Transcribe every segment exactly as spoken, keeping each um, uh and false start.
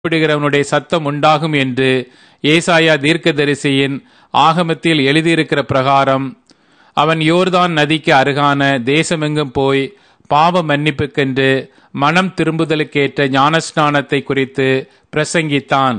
கூப்பிடுகிறவனுடைய சத்தம் உண்டாகும் என்று ஏசாயா தீர்க்கதரிசியின் ஆகமத்தில் எழுதியிருக்கிற பிரகாரம் அவன் யோர்தான் நதிக்கு அருகான தேசமெங்கும் போய் பாவ மன்னிப்புக்கென்று மனம் திரும்புதலுக்கேற்ற ஞானஸ்நானத்தை குறித்து பிரசங்கித்தான்.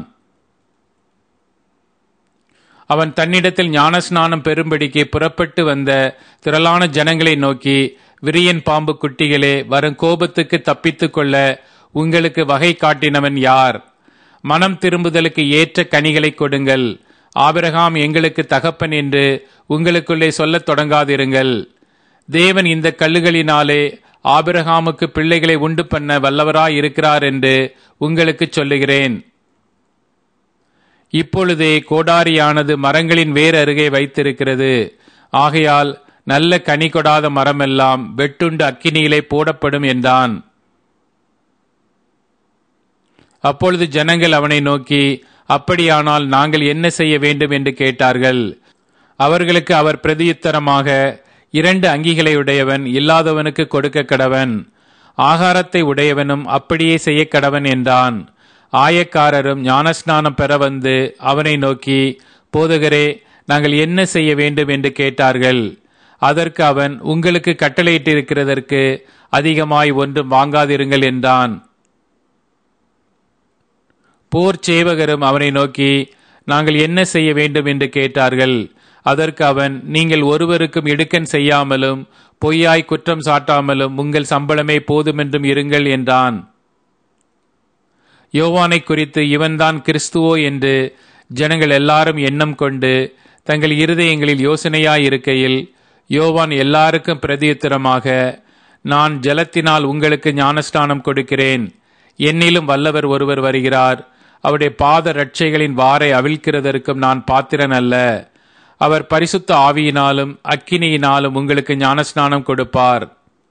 அவன் தன்னிடத்தில் ஞானஸ்நானம் பெறும்படிக்கு புறப்பட்டு வந்த திரளான ஜனங்களை நோக்கி, விரியன் பாம்பு குட்டிகளே, வரும் கோபத்துக்கு தப்பித்துக் கொள்ள உங்களுக்கு வகை காட்டினவன் யார்? மனம் திரும்புதலுக்கு ஏற்ற கனிகளை கொடுங்கள். ஆபிரகாம் எங்களுக்கு தகப்பன் என்று உங்களுக்குள்ளே சொல்லத் தொடங்காதிருங்கள். தேவன் இந்த கல்லுகளினாலே ஆபிரகாமுக்கு பிள்ளைகளை உண்டு பண்ண வல்லவராய் இருக்கிறார் என்று உங்களுக்கு சொல்லுகிறேன். இப்பொழுதே கோடாரியானது மரங்களின் வேர் அருகே வைத்திருக்கிறது. ஆகையால் நல்ல கனி கொடாத மரமெல்லாம் வெட்டுண்டு அக்கினியிலே போடப்படும் என்றான். அப்பொழுது ஜனங்கள் அவனை நோக்கி, அப்படியானால் நாங்கள் என்ன செய்ய வேண்டும் என்று கேட்டார்கள். அவர்களுக்கு அவர் பிரதியுத்தரமாக, இரண்டு அங்கிகளை உடையவன் இல்லாதவனுக்கு கொடுக்க கடவன், ஆகாரத்தை உடையவனும் அப்படியே செய்ய கடவன் என்றான். ஆயக்காரரும் ஞானஸ்நானம் பெற வந்து அவனை நோக்கி, போதகரே, நாங்கள் என்ன செய்ய வேண்டும் என்று கேட்டார்கள். அதற்கு அவன், உங்களுக்கு கட்டளையிட்டிருக்கிறதற்கு அதிகமாய் ஒன்றும் வாங்காதிருங்கள் என்றான். போர் சேவகரும் அவனை நோக்கி, நாங்கள் என்ன செய்ய வேண்டும் என்று கேட்டார்கள். அதற்கு அவன், நீங்கள் ஒருவருக்கும் இடுக்கண் செய்யாமலும் பொய்யாய் குற்றம் சாட்டாமலும் உங்கள் சம்பளமே போதுமென்றும் இருங்கள் என்றான். யோவானை குறித்து இவன்தான் கிறிஸ்துவோ என்று ஜனங்கள் எல்லாரும் எண்ணம் கொண்டு தங்கள் இருதயங்களில் யோசனையாயிருக்கையில், யோவான் எல்லாருக்கும் பிரதியுத்தரமாக, நான் ஜலத்தினால் உங்களுக்கு ஞானஸ்நானம் கொடுக்கிறேன். என்னிலும் வல்லவர் ஒருவர் வருகிறார். அவருடைய பாத ரட்சைகளின் வாரை அவிழ்க்கிறதற்கும் நான் பாத்திரன் அல்ல. அவர் பரிசுத்த ஆவியினாலும் அக்கினியினாலும் உங்களுக்கு ஞானஸ்நானம் கொடுப்பார்.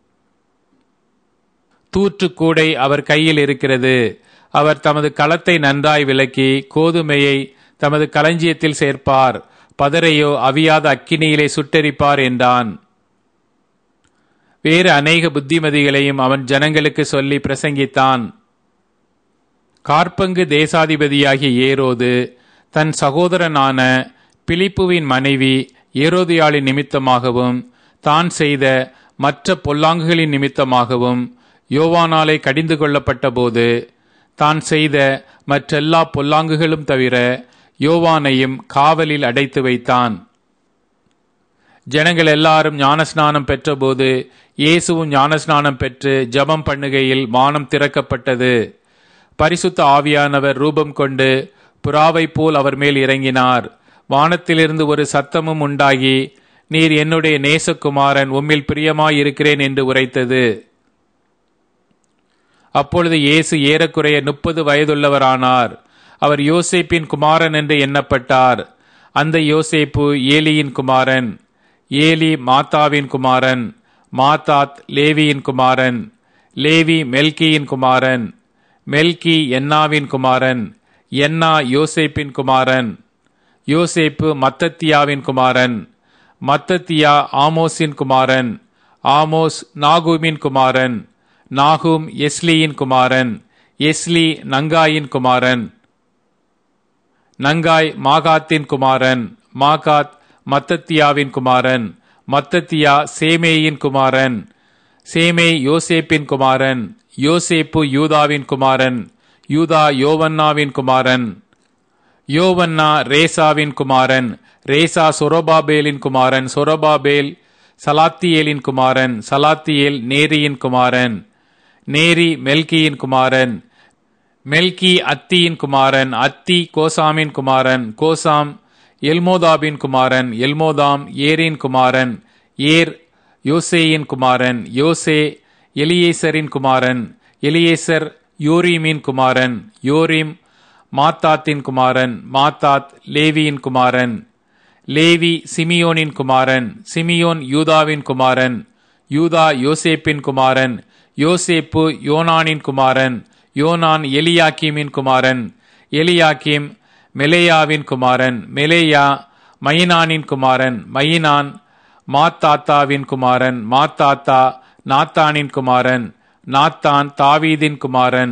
தூற்றுக்கூடை அவர் கையில் இருக்கிறது. அவர் தமது களத்தை நன்றாய் விலக்கி கோதுமையை தமது களஞ்சியத்தில் சேர்ப்பார், பதரையோ அவியாத அக்கினியிலே சுட்டெரிப்பார் என்றான். வேறு அநேக புத்திமதிகளையும் அவன் ஜனங்களுக்கு சொல்லி பிரசங்கித்தான். கார்பங்கு தேசாதிபதியாகிய ஏரோது தன் சகோதரனான பிலிப்புவின் மனைவி ஏரோதியாளின் நிமித்தமாகவும் தான் செய்த மற்ற பொல்லாங்குகளின் நிமித்தமாகவும் யோவானாலே கடிந்து கொள்ளப்பட்ட போது, தான் செய்த மற்றெல்லா பொல்லாங்குகளும் தவிர யோவானையும் காவலில் அடைத்து வைத்தான். ஜனங்கள் எல்லாரும் ஞானஸ்நானம் பெற்றபோது இயேசுவும் ஞானஸ்நானம் பெற்று ஜெபம் பண்ணுகையில் வானம் திறக்கப்பட்டது. பரிசுத்த ஆவியானவர் ரூபம் கொண்டு புறாவை போல் அவர் மேல் இறங்கினார். வானத்திலிருந்து ஒரு சத்தமும் உண்டாகி, நீர் என்னுடைய நேசகுமாரன், உம்மில் பிரியமாயிருக்கிறேன் என்று உரைத்தது. அப்பொழுது இயேசு ஏறக்குறைய முப்பது வயதுள்ளவரானார். அவர் யோசேப்பின் குமாரன் என்று எண்ணப்பட்டார். அந்த யோசேப்பு ஏலியின் குமாரன், ஏலி மாத்தாவின் குமாரன், மாத்தாத் லேவியின் குமாரன், லேவி மெல்கியின் குமாரன், மெல்கி என்னாவின் குமாரன், என்னா யோசேப்பின் குமாரன், யோசேப்பு மத்தத்தியாவின் குமாரன், மத்தத்தியா ஆமோஸின் குமாரன், ஆமோஸ் நாகூமின் குமாரன், நாகூம் எஸ்லியின் குமாரன், எஸ்லி நங்காயின் குமாரன், நங்காய் மாகாத்தின் குமாரன், மாகாத் மத்தத்தியாவின் குமாரன், மத்தத்தியா சேமேயின் குமாரன், சேமே யோசேப்பின் குமாரன், யோசேப்பு யூதாவின் குமாரன், யூதா யோவன்னாவின் குமாரன், யோவன்னா ரேசாவின் குமாரன், ரேசா சொரபாபேலின் குமாரன், சொரபாபேல் சலாத்தியேலின் குமாரன், சலாத்தியேல் நேரியின் குமாரன், நேரி மெல்கியின் குமாரன், மெல்கி அத்தியின் குமாரன், அத்தி கோசாமின் குமாரன், கோசாம் எல்மோதாபின் குமாரன், எல்மோதாம் ஏரின் குமாரன், ஏர் யோசேயின் குமாரன், யோசே எலியேசரின் குமாரன், எலியேசர் யோரீமின் குமாரன், யோரீம் மாத்தாத்தின் குமாரன், மாத்தாத் லேவியின் குமாரன், லேவி சிமியோனின் குமாரன், சிமியோன் யூதாவின் குமாரன், யூதா யோசேப்பின் குமாரன், யோசேப்பு யோனானின் குமாரன், யோனான் எலியாக்கீமின் குமாரன், எலியாக்கீம் மெலேயாவின் குமாரன், மெலேயா மயினானின் குமாரன், மயினான் மாத்தாத்தாவின் குமாரன், மாத்தாத்தா நாத்தானின் குமாரன், நாத்தான் தாவீதின் குமாரன்,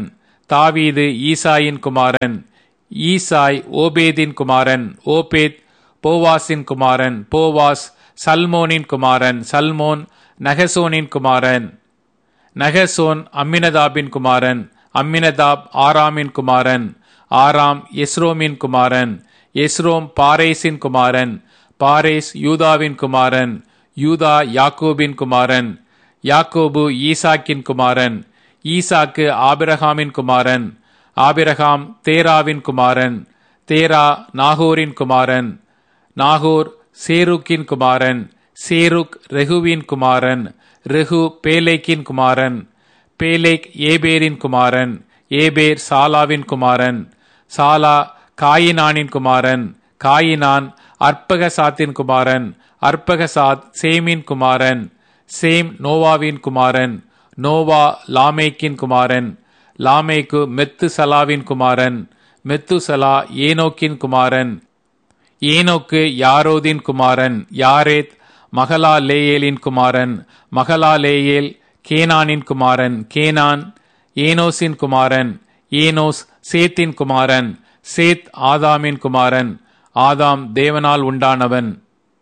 தாவீது ஈசாயின் குமாரன், ஈசாய் ஓபேதின் குமாரன், ஓபேத் போவாசின் குமாரன், போவாஸ் சல்மோனின் குமாரன், சல்மோன் நகசோனின் குமாரன், நகசோன் அம்மினதாபின் குமாரன், அம்மினதாப் ஆராமின் குமாரன், ஆராம் எஸ்ரோமின் குமாரன், எஸ்ரோம் பாரேசின் குமாரன், பாரேஸ் யூதாவின் குமாரன், யூதா யாக்கோபின் குமாரன், யாக்கோபு ஈசாக்கின் குமாரன், ஈசாக்கு ஆபிரகாமின் குமாரன், ஆபிரகாம் தேராவின் குமாரன், தேரா நாகோரின் குமாரன், நாகோர் சேருக்கின் குமாரன், சேருக் ரெகுவின் குமாரன், ரெகு பேலேக்கின் குமாரன், பேலேக் ஏபேரின் குமாரன், ஏபேர் சாலாவின் குமாரன், சாலா காயினானின் குமாரன், காயினான் அற்பகசாத்தின் குமாரன், அற்பகசாத் சேமின் குமாரன், சேம் நோவாவின் குமாரன், நோவா லாமேக்கின் குமாரன், லாமேக்கு மெத்துசலாவின் குமாரன், மெத்துசலா ஏனோக்கின் குமாரன், ஏனோக்கு யாரோதின் குமாரன், யாரேத் மகலாலேயேலின் குமாரன், மகலாலேயேல் கேனானின் குமாரன், கேனான் ஏனோசின் குமாரன், ஏனோஸ் சேத்தின் குமாரன், சேத் ஆதாமின் குமாரன், ஆதாம் தேவனால் உண்டானவன்.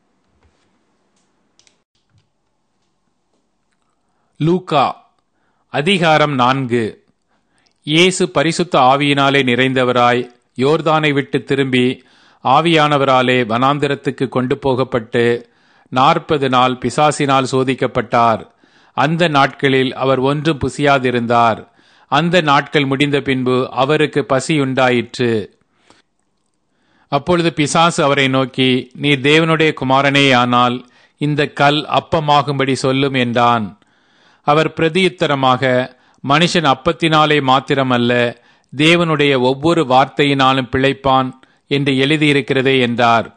லூக்கா அதிகாரம் நான்கு. இயேசு பரிசுத்த ஆவியினாலே நிறைந்தவராய் யோர்தானை விட்டு திரும்பி ஆவியானவராலே வனாந்திரத்துக்கு கொண்டு போகப்பட்டு நாற்பது நாள் பிசாசினால் சோதிக்கப்பட்டார். அந்த நாட்களில் அவர் ஒன்றும் புசியாதிருந்தார். அந்த நாட்கள் முடிந்த பின்பு அவருக்கு பசியுண்டாயிற்று. அப்பொழுது பிசாசு அவரை நோக்கி, நீ தேவனுடைய குமாரனேயானால் இந்த கல் அப்பமாகும்படி சொல்லும் என்றான். அவர் பிரதியுத்தரமாக, மனுஷன் அப்பத்தினாலே மாத்திரமல்ல, தேவனுடைய ஒவ்வொரு வார்த்தையினாலும் பிழைப்பான் என்று எழுதியிருக்கிறதே என்றார்.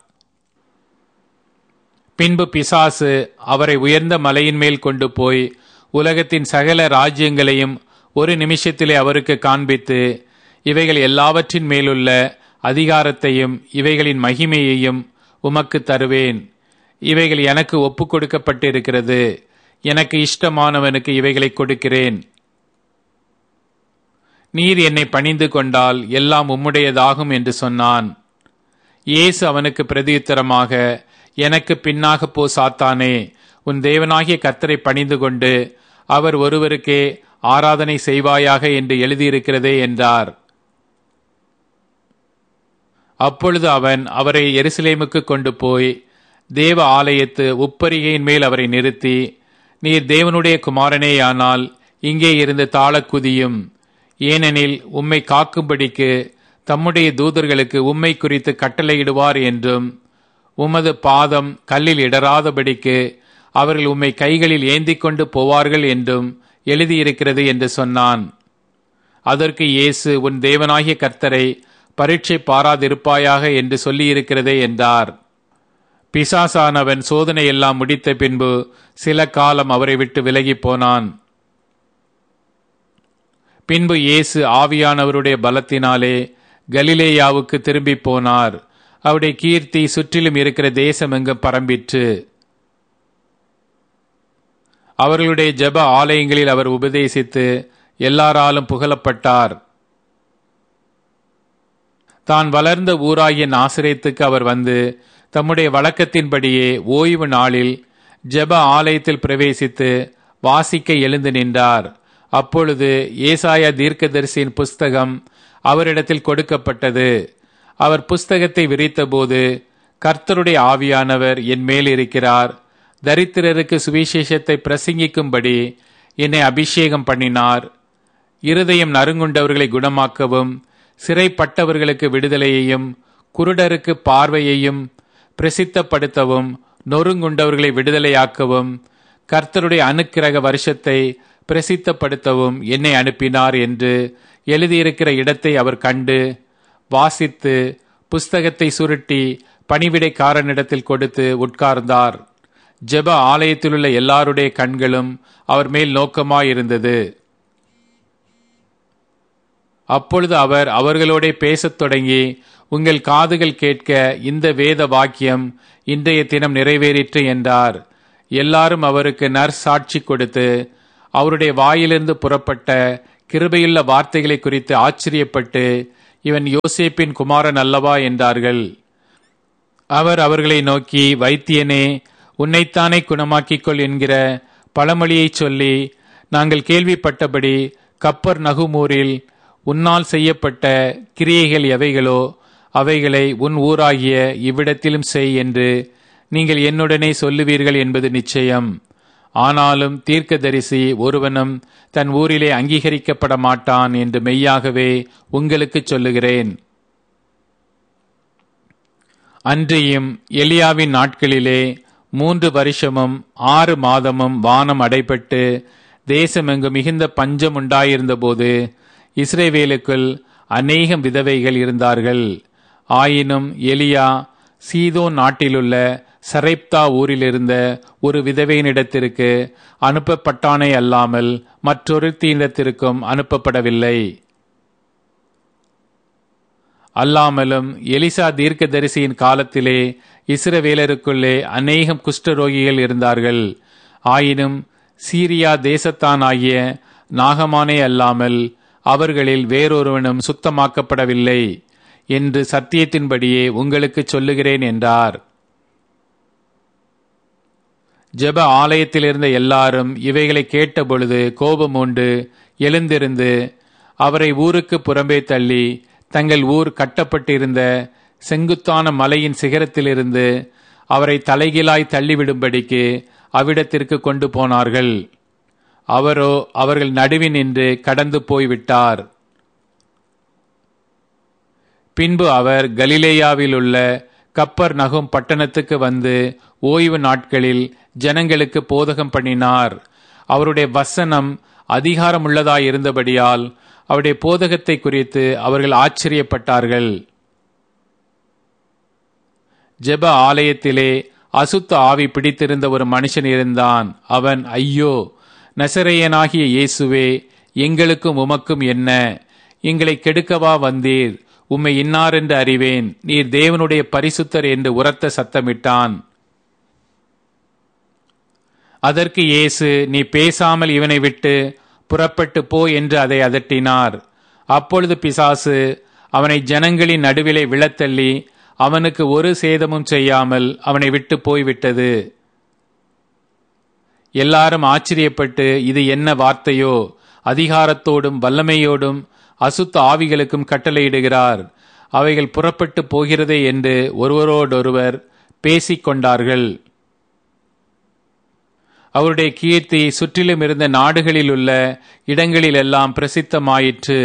பின்பு பிசாசு அவரை உயர்ந்த மலையின் மேல் கொண்டு போய் உலகத்தின் சகல ராஜ்யங்களையும் ஒரு நிமிஷத்திலே அவருக்கு காண்பித்து, இவைகள் எல்லாவற்றின் மேலுள்ள அதிகாரத்தையும் இவைகளின் மகிமையையும் உமக்கு தருவேன். இவைகள் எனக்கு ஒப்புக் கொடுக்கப்பட்டிருக்கிறது. எனக்கு இஷ்டமானவனுக்கு இவைகளை கொடுக்கிறேன். நீர் என்னை பணிந்து கொண்டால் எல்லாம் உம்முடையதாகும் என்று சொன்னான். இயேசு அவனுக்கு பிரதியுத்தரமாக, எனக்கு பின்னாக போ சாத்தானே, உன் தேவனாகிய கர்த்தரை பணிந்து கொண்டு அவர் ஒருவருக்கே ஆராதனை செய்வாயாக என்று எழுதியிருக்கிறதே என்றார். அப்பொழுது அவன் அவரை எருசலேமுக்கு கொண்டு போய் தேவ ஆலயத்து உப்பரிகையின் மேல் அவரை நிறுத்தி, நீர் தேவனுடைய குமாரனேயானால் இங்கே இருந்து தாழக் குதியும். ஏனெனில் உம்மை காக்கும்படிக்கு தம்முடைய தூதர்களுக்கு உம்மை குறித்து கட்டளையிடுவார் என்றும், உமது பாதம் கல்லில் இடராதபடிக்கு அவர்கள் உம்மை கைகளில் ஏந்தி கொண்டு போவார்கள் என்றும் எழுதியிருக்கிறது என்று சொன்னான். அதற்கு இயேசு, உன் தேவனாகிய கர்த்தரை பரீட்சை பாராதிருப்பாயாக என்று சொல்லியிருக்கிறதே என்றார். பிசாசானவன் சோதனை எல்லாம் முடித்த பின்பு சில காலம் அவரை விட்டு விலகி போனான். பின்பு இயேசு ஆவியானவருடைய பலத்தினாலே கலிலேயாவுக்கு திரும்பி போனார். அவருடைய கீர்த்தி சுற்றிலும் இருக்கிற தேசம் எங்கும் பரம்பிற்று. அவர்களுடைய ஜெப ஆலயங்களில் அவர் உபதேசித்து எல்லாராலும் புகழப்பட்டார். தான் வளர்ந்த ஊராகிய நாசரேத்துக்கு அவர் வந்து தம்முடைய வழக்கத்தின்படியே ஓய்வு நாளில் ஜெப ஆலயத்தில் பிரவேசித்து வாசிக்க எழுந்து நின்றார். அப்பொழுது ஏசாயா தீர்க்கதரிசியின் புஸ்தகம் அவரிடத்தில் கொடுக்கப்பட்டது. அவர் புஸ்தகத்தை விரித்தபோது, கர்த்தருடைய ஆவியானவர் என் மேல் இருக்கிறார், தரித்திரருக்கு சுவிசேஷத்தை பிரசங்கிக்கும்படி என்னை அபிஷேகம் பண்ணினார், இருதயம் நறுங்குண்டவர்களை குணமாக்கவும், சிறைப்பட்டவர்களுக்கு விடுதலையையும், குருடருக்கு பார்வையையும் பிரசித்தப்படுத்தவும், நொறுங்குண்டவர்களை விடுதலையாக்கவும், கர்த்தருடைய அனுக்கிரக வருஷத்தை பிரசித்தப்படுத்தவும் என்னை அனுப்பினார் என்று எழுதியிருக்கிற இடத்தை அவர் கண்டு வாசித்து புஸ்தகத்தை சுருட்டி பணிவிடைக்காரனிடத்தில் கொடுத்து உட்கார்ந்தார். ஜெப ஆலயத்திலுள்ள எல்லாருடைய கண்களும் அவர் மேல் நோக்கமாயிருந்தது. அப்பொழுது அவர் அவர்களோட பேசத் தொடங்கி, உங்கள் காதுகள் கேட்க இந்த வேத வாக்கியம் இன்றைய தினம் நிறைவேறிற்று என்றார். எல்லாரும் அவருக்கு நற்சாட்சி கொடுத்து அவருடைய வாயிலிருந்து புறப்பட்ட கிருபையுள்ள வார்த்தைகளை குறித்து ஆச்சரியப்பட்டு, இவன் யோசேப்பின் குமாரன் அல்லவா என்றார்கள். அவர் அவர்களை நோக்கி, வைத்தியனே, உன்னைத்தானே குணமாக்கிக் கொள் என்கிற பழமொழியை சொல்லி, நாங்கள் கேள்விப்பட்டபடி கப்பர் நகுமூரில் உன்னால் செய்யப்பட்ட கிரியைகள் எவைகளோ அவைகளை உன் ஊராகிய இவ்விடத்திலும் செய் என்று நீங்கள் என்னுடனே சொல்லுவீர்கள் என்பது நிச்சயம். ஆனாலும் தீர்க்கதரிசி ஒருவனும் தன் ஊரிலே அங்கீகரிக்கப்பட மாட்டான் என்று மெய்யாகவே உங்களுக்கு சொல்லுகிறேன். அன்றியும் எலியாவின் நாட்களிலே மூன்று வருஷமும் ஆறு மாதமும் வானம் அடைபட்டு தேசமெங்கு மிகுந்த பஞ்சம் உண்டாயிருந்த போது இஸ்ரவேலுக்குள் அநேகம் விதவைகள் இருந்தார்கள். ஆயினும் எலியா சீதோன் நாட்டிலுள்ள சரைப்தா ஊரிலிருந்த ஒரு விதவையினிடத்திற்கு அனுப்பப்பட்டானே அல்லாமல் மற்றொருத்தியிடத்திற்கும் அனுப்பப்படவில்லை. அல்லாமலும் எலிசா தீர்க்கதரிசியின் காலத்திலே இஸ்ரவேலருக்குள்ளே அநேகம் குஷ்டரோகிகள் இருந்தார்கள். ஆயினும் சீரியா தேசத்தானாகிய நாகமானே அல்லாமல் அவர்களில் வேறொருவனும் சுத்தமாக்கப்படவில்லை என்று சத்தியத்தின்படியே உங்களுக்கு சொல்லுகிறேன் என்றார். ஜெப ஆலயத்தில் இருந்த எல்லாரும் இவைகளை கேட்டபொழுது கோபம் உண்டு எழுந்திருந்து அவரை ஊருக்கு புறம்பே தள்ளி தங்கள் ஊர் கட்டப்பட்டிருந்த செங்குத்தான மலையின் சிகரத்திலிருந்து அவரை தலைகீழாய் தள்ளிவிடும்படிக்கு அவ்விடத்திற்கு கொண்டு போனார்கள். அவரோ அவர்கள் நடுவில் நின்று கடந்து போய்விட்டார். பின்பு அவர் கலிலேயாவில் உள்ள கப்பர் நகும் பட்டணத்துக்கு வந்து ஓய்வு நாட்களில் ஜனங்களுக்கு போதகம் பண்ணினார். அவருடைய வசனம் அதிகாரமுள்ளதாயிருந்தபடியால் அவருடைய போதகத்தை குறித்து அவர்கள் ஆச்சரியப்பட்டார்கள். ஜெப ஆலயத்திலே அசுத்த ஆவி பிடித்திருந்த ஒரு மனுஷன் இருந்தான். அவன், ஐயோ, நசரேயனாகிய இயேசுவே, எங்களுக்கும் உமக்கும் என்ன? எங்களை கெடுக்கவா வந்தீர்? உம்மை இன்னாரென்று அறிவேன். நீர் தேவனுடைய பரிசுத்தர் என்று உரத்த சத்தமிட்டான். அதற்கு இயேசு, நீ பேசாமல் இவனை விட்டு புறப்பட்டு போ என்று அதை அதட்டினார். அப்பொழுது பிசாசு அவனை ஜனங்களின் நடுவிலே விழத்தள்ளி அவனுக்கு ஒரு சேதமும் செய்யாமல் அவனை விட்டு போய்விட்டது. எல்லாரும் ஆச்சரியப்பட்டு, இது என்ன வார்த்தையோ? அதிகாரத்தோடும் வல்லமையோடும் அசுத்த ஆவிகளுக்கும் கட்டளையிடுகிறார், அவைகள் புறப்பட்டு போகிறதே என்று ஒருவரோடொருவர் பேசிக் கொண்டார்கள். அவருடைய கீர்த்தி சுற்றிலும் இருந்த நாடுகளில் உள்ள இடங்களிலெல்லாம் பிரசித்தமாயிற்று.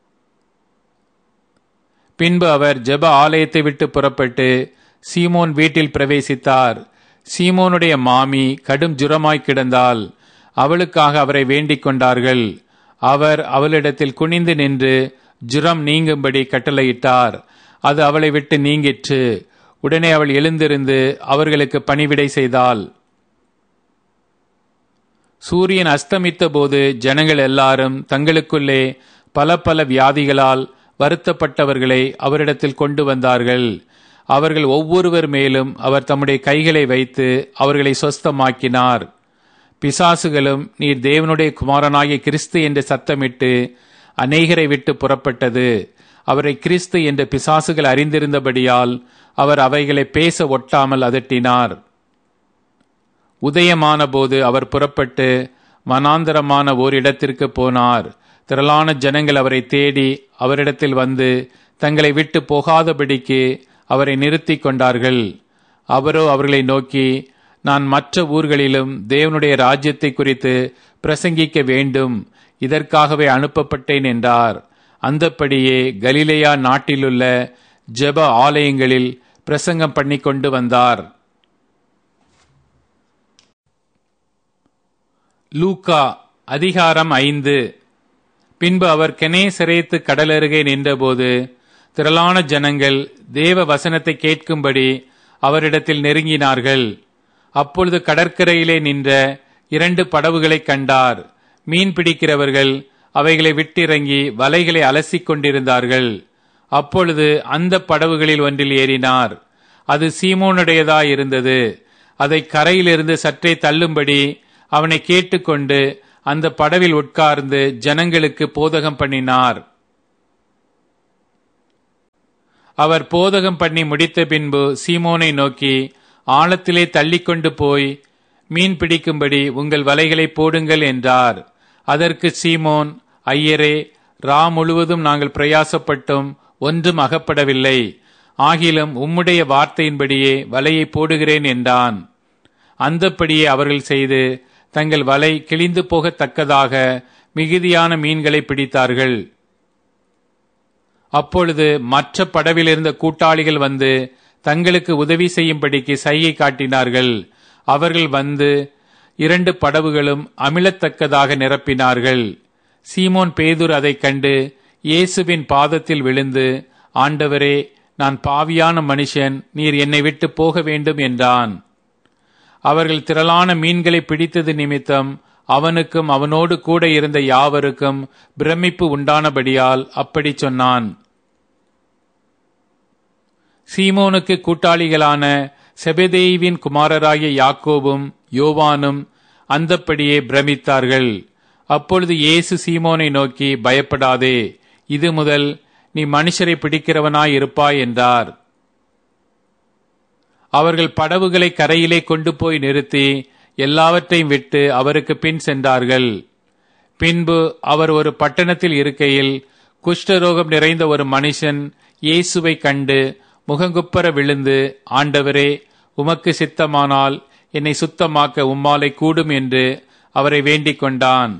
பின்பு அவர் ஜெப ஆலயத்தை விட்டு புறப்பட்டு சீமோன் வீட்டில் பிரவேசித்தார். சீமோனுடைய மாமி கடும் ஜுரமாய் கிடந்தாள். அவளுக்காக அவரை வேண்டிக் கொண்டார்கள். அவர் அவளிடத்தில் குனிந்து நின்று ஜுரம் நீங்கும்படி கட்டளையிட்டார். அது அவளை விட்டு நீங்கிற்று. உடனே அவள் எழுந்திருந்து அவர்களுக்கு பணிவிடை செய்தாள். சூரியன் அஸ்தமித்த போது ஜனங்கள் எல்லாரும் தங்களுக்குள்ளே பல பல வியாதிகளால் வருத்தப்பட்டவர்களை அவரிடத்தில் கொண்டு வந்தார்கள். அவர்கள் ஒவ்வொருவர் மேலும் அவர் தம்முடைய கைகளை வைத்து அவர்களை சொஸ்தமாக்கினார். பிசாசுகளும் நீர் தேவனுடைய குமாரனாகிய கிறிஸ்து என்று சத்தமிட்டு அநேகரை விட்டு புறப்பட்டது. அவரை கிறிஸ்து என்ற பிசாசுகள் அறிந்திருந்தபடியால் அவர் அவைகளை பேச ஒட்டாமல் அதட்டினார். உதயமான போது அவர் புறப்பட்டு வனாந்தரமான ஓரிடத்திற்கு போனார். திரளான ஜனங்கள் அவரை தேடி அவரிடத்தில் வந்து தங்களை விட்டு போகாதபடிக்கு அவரை நிறுத்தி கொண்டார்கள். அவரோ அவர்களை நோக்கி, நான் மற்ற ஊர்களிலும் தேவனுடைய ராஜ்யத்தை குறித்து பிரசங்கிக்க வேண்டும், இதற்காகவே அனுப்பப்பட்டேன் என்றார். அந்தப்படியே கலிலேயா நாட்டிலுள்ள ஜெப ஆலயங்களில் பிரசங்கம் பண்ணி கொண்டு வந்தார். லூக்கா அதிகாரம் ஐந்து. பின்பு அவர் கெனேசரேத்து கடலருகே நின்றபோது திரளான ஜனங்கள் தேவ வசனத்தை கேட்கும்படி அவரிடத்தில் நெருங்கினார்கள். அப்பொழுது கடற்கரையிலே நின்ற இரண்டு படவுகளை கண்டார். மீன் பிடிக்கிறவர்கள் அவைகளை விட்டிறங்கி வலைகளை அலசிக் கொண்டிருந்தார்கள். அப்பொழுது அந்த படவுகளில் ஒன்றில் ஏறினார். அது சீமோனுடையதாயிருந்தது. அதை கரையிலிருந்து சற்றே தள்ளும்படி அவனை கேட்டுக்கொண்டு அந்த படவில் உட்கார்ந்து ஜனங்களுக்கு போதகம் பண்ணினார். அவர் போதகம் பண்ணி முடித்த பின்பு சீமோனை நோக்கி, ஆழத்திலே தள்ளிக்கொண்டு போய் மீன் பிடிக்கும்படி உங்கள் வலைகளை போடுங்கள் என்றார். அதற்கு சீமோன், ஐயரே, ரா முழுவதும் நாங்கள் பிரயாசப்பட்டும் ஒன்றும் அகப்படவில்லை. ஆகிலும் உம்முடைய வார்த்தையின்படியே வலையை போடுகிறேன் என்றான். அந்தப்படியே அவர்கள் செய்து தங்கள் வலை கிழிந்து போகத்தக்கதாக மிகுதியான மீன்களை பிடித்தார்கள். அப்பொழுது மற்ற படவிலிருந்த கூட்டாளிகள் வந்து தங்களுக்கு உதவி செய்யும்படிக்கு சைகை காட்டினார்கள். அவர்கள் வந்து இரண்டு படவுகளும் அமிழத்தக்கதாக நிரப்பினார்கள். சீமோன் பேதுரு அதைக் கண்டு இயேசுவின் பாதத்தில் விழுந்து, ஆண்டவரே, நான் பாவியான மனுஷன், நீர் என்னை விட்டு போக வேண்டும் என்றான். அவர்கள் திரளான மீன்களை பிடித்தது நிமித்தம் அவனுக்கும் அவனோடு கூட இருந்த யாவருக்கும் பிரமிப்பு உண்டானபடியால் அப்படி சொன்னான். சீமோனுக்கு கூட்டாளிகளான செபெதேயுவின் குமாரராகிய யாக்கோபும் யோவானும் அந்தப்படியே பிரமித்தார்கள். அப்பொழுது இயேசு சீமோனை நோக்கி, பயப்படாதே, இது முதல் நீ மனுஷரை பிடிக்கிறவனாயிருப்பாய் என்றார். அவர்கள் படவுகளை கரையிலே கொண்டு போய் நிறுத்தி எல்லாவற்றையும் விட்டு அவருக்கு பின் சென்றார்கள். பின்பு அவர் ஒரு பட்டணத்தில் இருக்கையில் குஷ்டரோகம் நிறைந்த ஒரு மனுஷன் இயேசுவை கண்டு முகங்குப்பர விழுந்து, ஆண்டவரே, உமக்கு சித்தமானால் என்னை சுத்தமாக்க உம்மாலை கூடும் என்று அவரை வேண்டிக் கொண்டான்.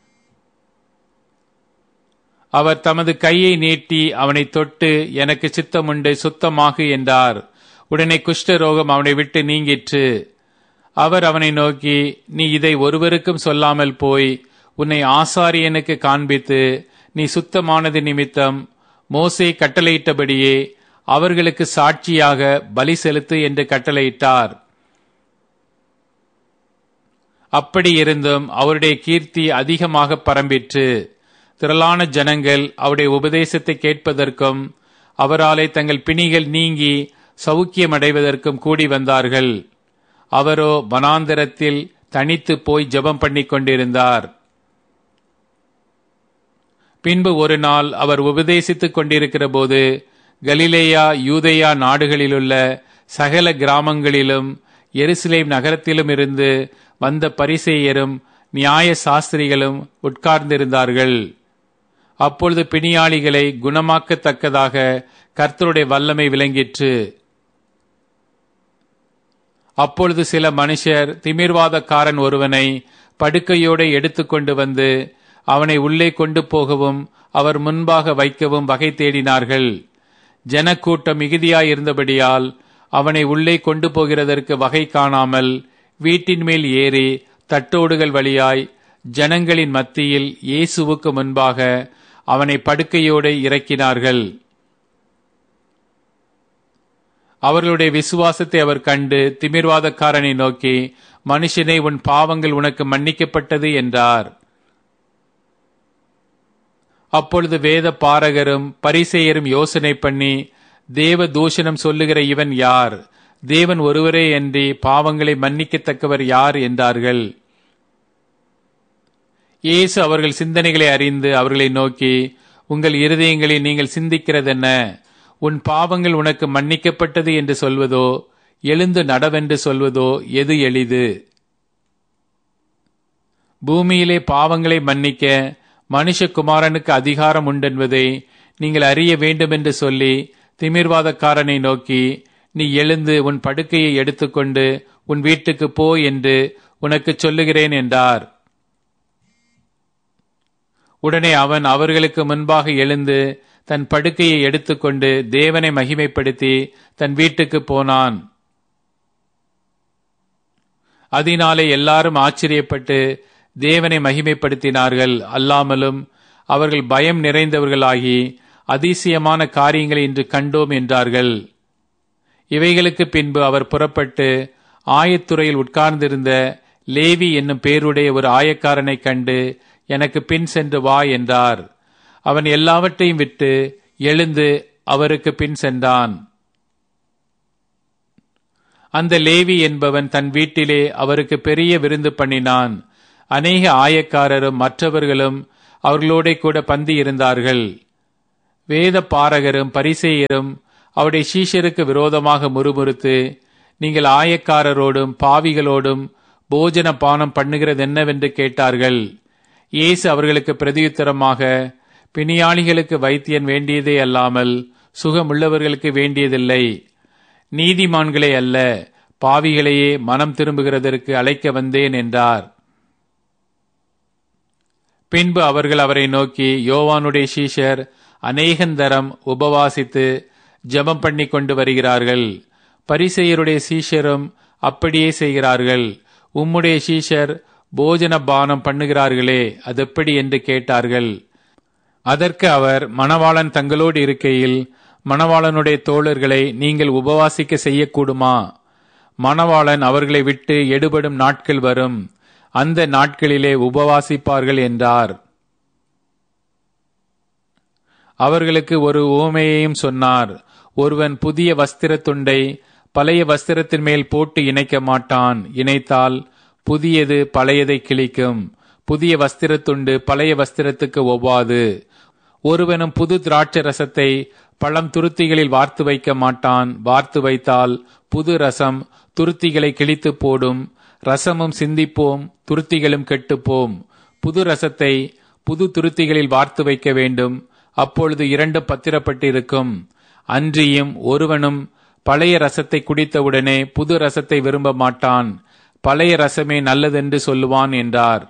அவர் தமது கையை நீட்டி அவனை தொட்டு, எனக்கு சித்தமுண்டு, சுத்தமாகு என்றார். உடனே குஷ்டரோகம் அவனை விட்டு நீங்கிற்று. அவர் அவனை நோக்கி, நீ இதை ஒருவருக்கும் சொல்லாமல் போய் உன்னை ஆசாரியனுக்கு காண்பித்து நீ சுத்தமானது நிமித்தம் மோசே கட்டளையிட்டபடியே அவர்களுக்கு சாட்சியாக பலி செலுத்து என்று கட்டளையிட்டார். அப்படி இருந்தும் அவருடைய கீர்த்தி அதிகமாக பரம்பிற்று. திரளான ஜனங்கள் அவருடைய உபதேசத்தை கேட்பதற்கும் அவராலே தங்கள் பிணிகள் நீங்கி சௌக்கியமடைவதற்கும் கூடி வந்தார்கள். அவரோ வனாந்தரத்தில் தனித்து போய் ஜெபம் பண்ணி கொண்டிருந்தார். பின்பு ஒரு நாள் அவர் உபதேசித்துக் கொண்டிருக்கிற போது கலிலேயா யூதேயா நாடுகளிலுள்ள சகல கிராமங்களிலும் எருசலேம் நகரத்திலும் இருந்து வந்த பரிசேயரும் நியாய சாஸ்திரிகளும் உட்கார்ந்திருந்தார்கள். அப்பொழுது பிணியாளிகளை குணமாக்கத்தக்கதாக கர்த்தருடைய வல்லமை விளங்கிற்று. அப்பொழுது சில மனுஷர் திமிர்வாதக்காரன் ஒருவனை படுக்கையோடு எடுத்துக்கொண்டு வந்து அவனை உள்ளே கொண்டு போகவும் அவர் முன்பாக வைக்கவும் வகை தேடினார்கள். ஜனக்கூட்டம் மிகுதியாயிருந்தபடியால் அவனை உள்ளே கொண்டு போகிறதற்கு வகை காணாமல் வீட்டின் மேல் ஏறி தட்டோடுகள் வழியாய் ஜனங்களின் மத்தியில் இயேசுவுக்கு முன்பாக அவனை படுக்கையோடு இறக்கினார்கள். அவர்களுடைய விசுவாசத்தை அவர் கண்டு திமிர்வாதக்காரனை நோக்கி, மனுஷனே, உன் பாவங்கள் உனக்கு மன்னிக்கப்பட்டது என்றார். அப்பொழுது வேத பாரகரும் பரிசேயரும் யோசனை பண்ணி, தேவ தூஷணம் சொல்லுகிற இவன் யார்? தேவன் ஒருவரே அன்றி பாவங்களை மன்னிக்கத்தக்கவர் யார் என்றார்கள். இயேசு அவர்கள் சிந்தனைகளை அறிந்து அவர்களை நோக்கி, உங்கள் இருதயங்களில் நீங்கள் சிந்திக்கிறதென்ன? உன் பாவங்கள் உனக்கு மன்னிக்கப்பட்டது என்று சொல்வதோ, எழுந்து நடவென்று சொல்வதோ எது எளிது? பூமியிலே பாவங்களை மன்னிக்க மனுஷகுமாரனுக்கு அதிகாரம் உண்டென்பதை நீங்கள் அறிய வேண்டுமென்று சொல்லி திமிர்வாதக்காரனை நோக்கி, நீ எழுந்து உன் படுக்கையை எடுத்துக்கொண்டு உன் வீட்டுக்கு போ என்று உனக்கு சொல்லுகிறேன் என்றார். உடனே அவன் அவர்களுக்கு முன்பாக எழுந்து தன் படுக்கையை எடுத்துக்கொண்டு தேவனை மகிமைப்படுத்தி தன் வீட்டுக்கு போனான். அதனாலே எல்லாரும் ஆச்சரியப்பட்டு தேவனை மகிமைப்படுத்தினார்கள். அல்லாமலும் அவர்கள் பயம் நிறைந்தவர்களாகி அதிசயமான காரியங்களை இன்று கண்டோம் என்றார்கள். இவைகளுக்கு பின்பு அவர் புறப்பட்டு ஆயத்துறையில் உட்கார்ந்திருந்த லேவி என்னும் பேருடைய ஒரு ஆயக்காரனை கண்டு, எனக்கு பின் சென்று வா என்றார். அவன் எல்லாவற்றையும் விட்டு எழுந்து அவருக்கு பின் சென்றான். அந்த லேவி என்பவன் தன் வீட்டிலே அவருக்கு பெரிய விருந்து பண்ணினான். அநேக ஆயக்காரரும் மற்றவர்களும் அவர்களோட கூட பந்தி இருந்தார்கள். வேத பாரகரும் பரிசேயரும் அவருடைய சீஷருக்கு விரோதமாக முறுமுறுத்து, நீங்கள் ஆயக்காரரோடும் பாவிகளோடும் போஜன பானம் பண்ணுகிறது என்னவென்று கேட்டார்கள். இயேசு அவர்களுக்கு பிரதியுத்தரமாக, பிணியாளிகளுக்கு வைத்தியன் வேண்டியதே அல்லாமல் சுகமுள்ளவர்களுக்கு வேண்டியதில்லை. நீதிமான்களே அல்ல, பாவிகளையே மனம் திரும்புகிறதற்கு அழைக்க வந்தேன் என்றார். பின்பு அவர்கள் அவரை நோக்கி, யோவானுடைய சீஷர் அநேகந்தரம் உபவாசித்து ஜெபம் பண்ணி கொண்டு வருகிறார்கள். பரிசேயருடைய சீஷரும் அப்படியே செய்கிறார்கள். உம்முடைய சீஷர் போஜன பானம் பண்ணுகிறார்களே, அதெப்படி என்று கேட்டார்கள். அதற்கு அவர், மணவாளன் தங்களோடு இருக்கையில் மணவாளனுடைய தோழர்களை நீங்கள் உபவாசிக்க செய்யக்கூடுமா? மணவாளன் அவர்களை விட்டு எடுபடும் நாட்கள் வரும், அந்த நாட்களிலே உபவாசிப்பார்கள் என்றார். அவர்களுக்கு ஒரு உவமையையும் சொன்னார். ஒருவன் புதிய வஸ்திர துண்டை பழைய வஸ்திரத்தின் மேல் போட்டு இணைக்க மாட்டான். இணைத்தால் புதியது பழையதை கிழிக்கும். புதிய வஸ்திர துண்டு பழைய வஸ்திரத்துக்கு ஒவ்வாது. ஒருவனும் புது திராட்சை ரசத்தை பழம் துருத்திகளில் வார்த்து வைக்க மாட்டான். வார்த்து வைத்தால் புது ரசம் துருத்திகளை கிழித்து போடும். ரசமும் சிந்திப்போம், துருத்திகளும் கெட்டுப்போம். புது ரசத்தை புது துருத்திகளில் வார்த்து வைக்க வேண்டும். அப்பொழுது இரண்டும் பத்திரப்பட்டிருக்கும். அன்றியும் ஒருவனும் பழைய ரசத்தை குடித்தவுடனே புது ரசத்தை விரும்ப மாட்டான். பழைய ரசமே நல்லதென்று சொல்லுவான் என்றார்.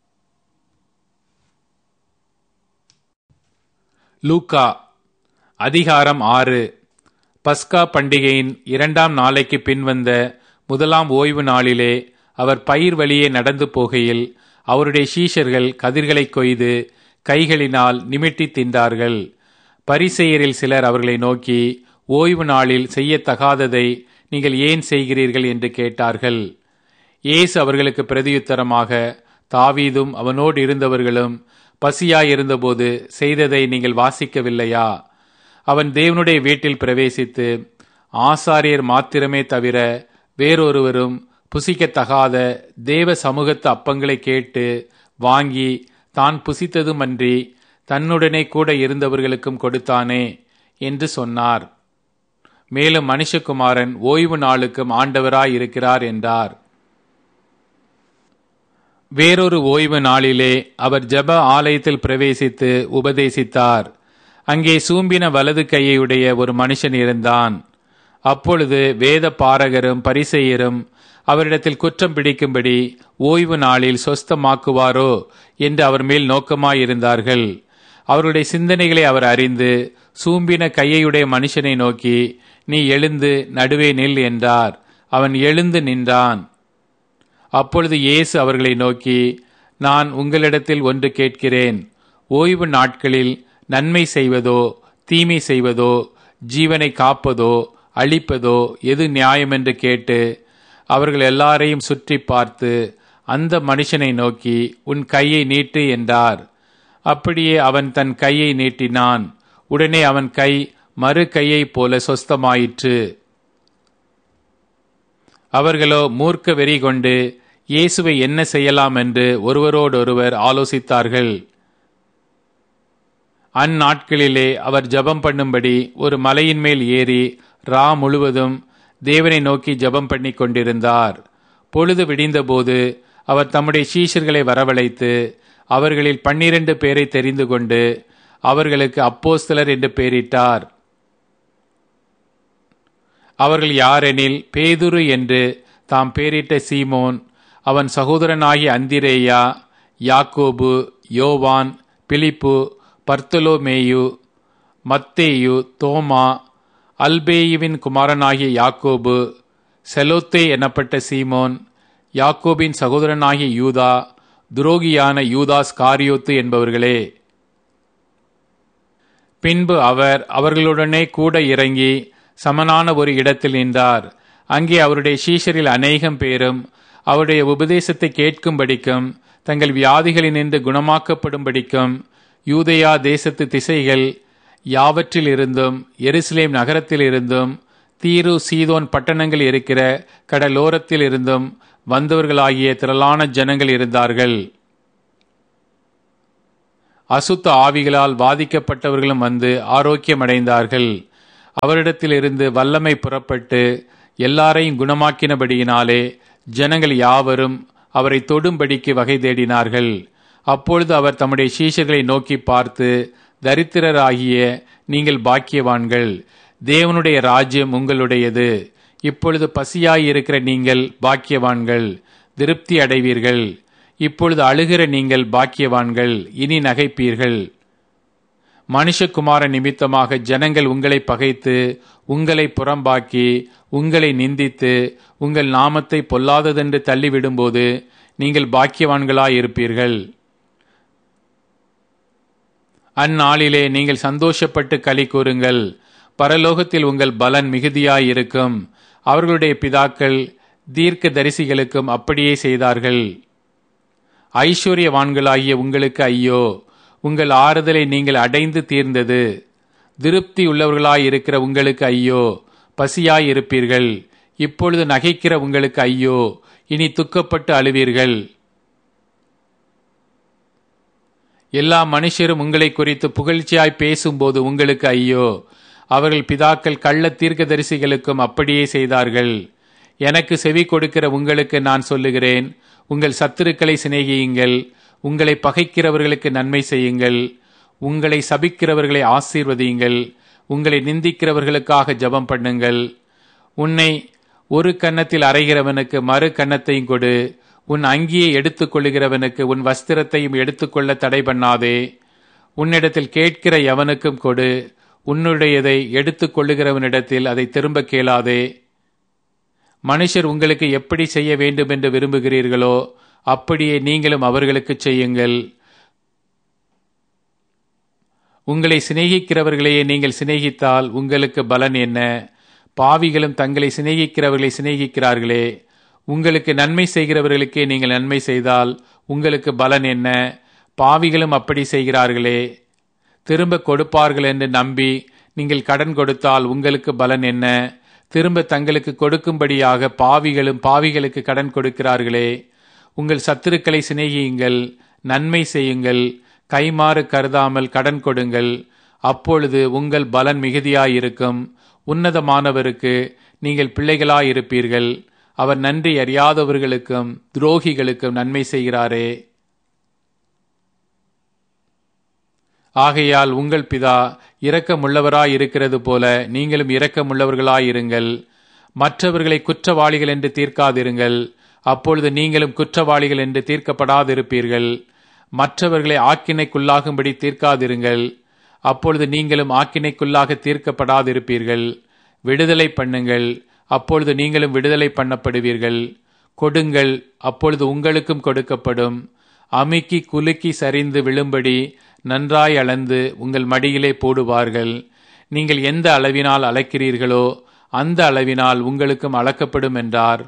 லூக்கா அதிகாரம் ஆறு. பஸ்கா பண்டிகையின் இரண்டாம் நாளைக்கு பின்வந்த முதலாம் ஓய்வு நாளிலே அவர் பயிர் வழியே நடந்து போகையில் அவருடைய சீஷர்கள் கதிர்களை கொய்து கைகளினால் நிமிட்டி தின்றார்கள். பரிசேயரில் சிலர் அவர்களை நோக்கி, ஓய்வு நாளில் செய்யத்தகாததை நீங்கள் ஏன் செய்கிறீர்கள் என்று கேட்டார்கள். இயேசு அவர்களுக்கு பிரதியுத்தரமாக, தாவீதும் அவனோடு இருந்தவர்களும் பசியாயிருந்தபோது செய்ததை நீங்கள் வாசிக்கவில்லையா? அவன் தேவனுடைய வீட்டில் பிரவேசித்து ஆசாரியர் மாத்திரமே தவிர வேறொருவரும் புசிக்கத்தகாத தேவ சமூகத்து அப்பங்களை கேட்டு வாங்கி தான் புசித்ததுமன்றி தன்னுடனே கூட இருந்தவர்களுக்கும் கொடுத்தானே என்று சொன்னார். மேலும் மனுஷகுமாரன் ஓய்வு நாளுக்கும் ஆண்டவராய் இருக்கிறார் என்றார். வேறொரு ஓய்வு நாளிலே அவர் ஜெப ஆலயத்தில் பிரவேசித்து உபதேசித்தார். அங்கே சூம்பின வலது கையுடைய ஒரு மனுஷன் இருந்தான். அப்பொழுது வேத பாரகரும் பரிசேயரும் அவரிடத்தில் குற்றம் பிடிக்கும்படி ஓய்வு நாளில் சொஸ்தமாக்குவாரோ என்று அவர் மேல் நோக்கமாயிருந்தார்கள். அவருடைய சிந்தனைகளை அவர் அறிந்து சூம்பின கையுடைய மனுஷனை நோக்கி, நீ எழுந்து நடுவே நில் என்றார். அவன் எழுந்து நின்றான். அப்பொழுது இயேசு அவர்களை நோக்கி, நான் உங்களிடத்தில் ஒன்று கேட்கிறேன். ஓய்வு நாட்களில் நன்மை செய்வதோ தீமை செய்வதோ ஜீவனை காப்பதோ அழிப்பதோ எது நியாயம் என்று கேட்டு அவர்கள் எல்லாரையும் சுற்றி பார்த்து அந்த மனுஷனை நோக்கி, உன் கையை நீட்டு என்றார். அப்படியே அவன் தன் கையை நீட்டினான். உடனே அவன் கை மறு கையைப் போல சொஸ்தமாயிற்று. அவர்களோ மூர்க்க வெறி கொண்டு இயேசுவை என்ன செய்யலாம் என்று ஒருவரோடொருவர் ஆலோசித்தார்கள். அந்நாட்களிலே அவர் ஜெபம் பண்ணும்படி ஒரு மலையின் மேல் ஏறி ரா முழுவதும் தேவனை நோக்கி ஜெபம் பண்ணி கொண்டிருந்தார். பொழுது விடிந்தபோது அவர் தம்முடைய சீஷர்களை வரவழைத்து அவர்களில் பன்னிரண்டு பேரை தெரிந்து கொண்டு அவர்களுக்கு அப்போஸ்தலர் என்று பெயரிட்டார். அவர்கள் யாரெனில், பேதுரு என்று தாம் பெயரிட்ட சீமோன், அவன் சகோதரனாகிய அந்திரேயா, யாக்கோபு, யோவான், பிலிப்பு, பர்த்தலோமேயு, மத்தேயு, தோமா, அல்பேயுவின் குமாரனாகிய யாக்கோபு, செலோத்தே எனப்பட்ட சீமோன், யாக்கோபின் சகோதரனாகிய யூதா, துரோகியான யூதாஸ் காரியோத்து என்பவர்களே. பின்பு அவர் அவர்களுடனே கூட இறங்கி சமனான ஒரு இடத்தில் நின்றார். அங்கே அவருடைய சீஷரில் அநேகம் பேரும் அவருடைய உபதேசத்தை கேட்கும்படிக்கும் தங்கள் வியாதிகளினின்று குணமாக்கப்படும்படிக்கும் யூதேயா தேசத்து திசைகள் யாவற்றில் இருந்தும் எருசலேம் நகரத்தில் இருந்தும் தீரு சீதோன் பட்டணங்கள் இருக்கிற கடலோரத்தில் இருந்தும் வந்தவர்களாகிய திரளான ஜனங்கள் இருந்தார்கள். அசுத்த ஆவிகளால் பாதிக்கப்பட்டவர்களும் வந்து ஆரோக்கியமடைந்தார்கள். அவரிடத்திலிருந்து வல்லமை புறப்பட்டு எல்லாரையும் குணமாக்கினபடியினாலே ஜனங்கள் யாவரும் அவரை தொடும்படிக்கு வகை தேடினார்கள். அப்பொழுது அவர் தம்முடைய சீஷர்களை நோக்கி பார்த்து, தரித்திரராகிய நீங்கள் பாக்கியவான்கள், தேவனுடைய ராஜ்யம் உங்களுடையது. இப்பொழுது பசியாயிருக்கிற நீங்கள் பாக்கியவான்கள், திருப்தி அடைவீர்கள். இப்பொழுது அழுகிற நீங்கள் பாக்கியவான்கள், இனி நகைப்பீர்கள். மனுஷகுமார நிமித்தமாக ஜனங்கள் உங்களை பகைத்து உங்களை புறம்பாக்கி உங்களை நிந்தித்து உங்கள் நாமத்தை பொல்லாததென்று தள்ளிவிடும்போது நீங்கள் பாக்கியவான்களாயிருப்பீர்கள். அந்நாளிலே நீங்கள் சந்தோஷப்பட்டு களி கூறுங்கள், பரலோகத்தில் உங்கள் பலன் மிகுதியாயிருக்கும். அவர்களுடைய பிதாக்கள் தீர்க்க தரிசிகளுக்கும் அப்படியே செய்தார்கள். ஐஸ்வர்யவான்களாகிய உங்களுக்கு ஐயோ, உங்கள் ஆறுதலை நீங்கள் அடைந்து தீர்ந்தது. திருப்தி உள்ளவர்களாயிருக்கிற உங்களுக்கு ஐயோ, பசியாயிருப்பீர்கள். இப்பொழுது நகைக்கிற உங்களுக்கு ஐயோ, இனி துக்கப்பட்டு அழுவீர்கள். எல்லா மனுஷரும் உங்களை குறித்து புகழ்ச்சியாய் பேசும்போது உங்களுக்கு ஐயோ, அவர்கள் பிதாக்கள் கள்ள தீர்க்கதரிசிகளுக்கும் அப்படியே செய்தார்கள். எனக்கு செவி கொடுக்கிற உங்களுக்கு நான் சொல்லுகிறேன், உங்கள் சத்துருக்களை சிநேகியுங்கள், உங்களை பகைக்கிறவர்களுக்கு நன்மை செய்யுங்கள், உங்களை சபிக்கிறவர்களை ஆசீர்வதியுங்கள், உங்களை நிந்திக்கிறவர்களுக்காக ஜெபம் பண்ணுங்கள். உன்னை ஒரு கன்னத்தில் அறைகிறவனுக்கு மறு கன்னத்தையும் கொடு, உன் அங்கியை எடுத்துக் கொள்ளுகிறவனுக்கு உன் வஸ்திரத்தையும் எடுத்துக்கொள்ள தடை பண்ணாதே. உன்னிடத்தில் கேட்கிற எவனுக்கும் கொடு, உன்னுடையதை எடுத்துக் கொள்ளுகிறவனிடத்தில் அதை திரும்ப கேளாதே. மனுஷர் உங்களுக்கு எப்படி செய்ய வேண்டும் என்று விரும்புகிறீர்களோ அப்படியே நீங்களும் அவர்களுக்கு செய்யுங்கள். உங்களை சிநேகிக்கிறவர்களையே நீங்கள் சிநேகித்தால் உங்களுக்கு பலன் என்ன? பாவிகளும் தங்களை சிநேகிக்கிறவர்களை சிநேகிக்கிறார்களே. உங்களுக்கு நன்மை செய்கிறவர்களுக்கே நீங்கள் நன்மை செய்தால் உங்களுக்கு பலன் என்ன? பாவிகளும் அப்படி செய்கிறார்களே. திரும்ப கொடுப்பார்கள் என்று நம்பி நீங்கள் கடன் கொடுத்தால் உங்களுக்கு பலன் என்ன? திரும்ப தங்களுக்கு கொடுக்கும்படியாக பாவிகளும் பாவிகளுக்கு கடன் கொடுக்கிறார்களே. உங்கள் சத்துருக்களை சிநேகியுங்கள், நன்மை செய்யுங்கள், கைமாறு கருதாமல் கடன் கொடுங்கள். அப்பொழுது உங்கள் பலன் மிகுதியாயிருக்கும். உன்னதமானவருக்கு நீங்கள் பிள்ளைகளாயிருப்பீர்கள். அவர் நன்றி அறியாதவர்களுக்கும் துரோகிகளுக்கும் நன்மை செய்கிறாரே. ஆகையால் உங்கள் பிதா இரக்கமுள்ளவராயிருக்கிறது போல நீங்களும் இரக்கமுள்ளவர்களாயிருங்கள். மற்றவர்களை குற்றவாளிகள் என்று தீர்க்காதிருங்கள், அப்பொழுது நீங்களும் குற்றவாளிகள் என்று தீர்க்கப்படாதிருப்பீர்கள். மற்றவர்களை ஆக்கினைக்குள்ளாகும்படி தீர்க்காதிருங்கள், அப்பொழுது நீங்களும் ஆக்கினைக்குள்ளாக தீர்க்கப்படாதிருப்பீர்கள். விடுதலை பண்ணுங்கள், அப்பொழுது நீங்களும் விடுதலை பண்ணப்படுவீர்கள். கொடுங்கள், அப்பொழுது உங்களுக்கும் கொடுக்கப்படும். அமுக்கி குலுக்கி சரிந்து விழும்படி நன்றாய் அளந்து உங்கள் மடியிலே போடுவார்கள். நீங்கள் எந்த அளவினால் அளக்கிறீர்களோ அந்த அளவினால் உங்களுக்கும் அளக்கப்படும் என்றார்.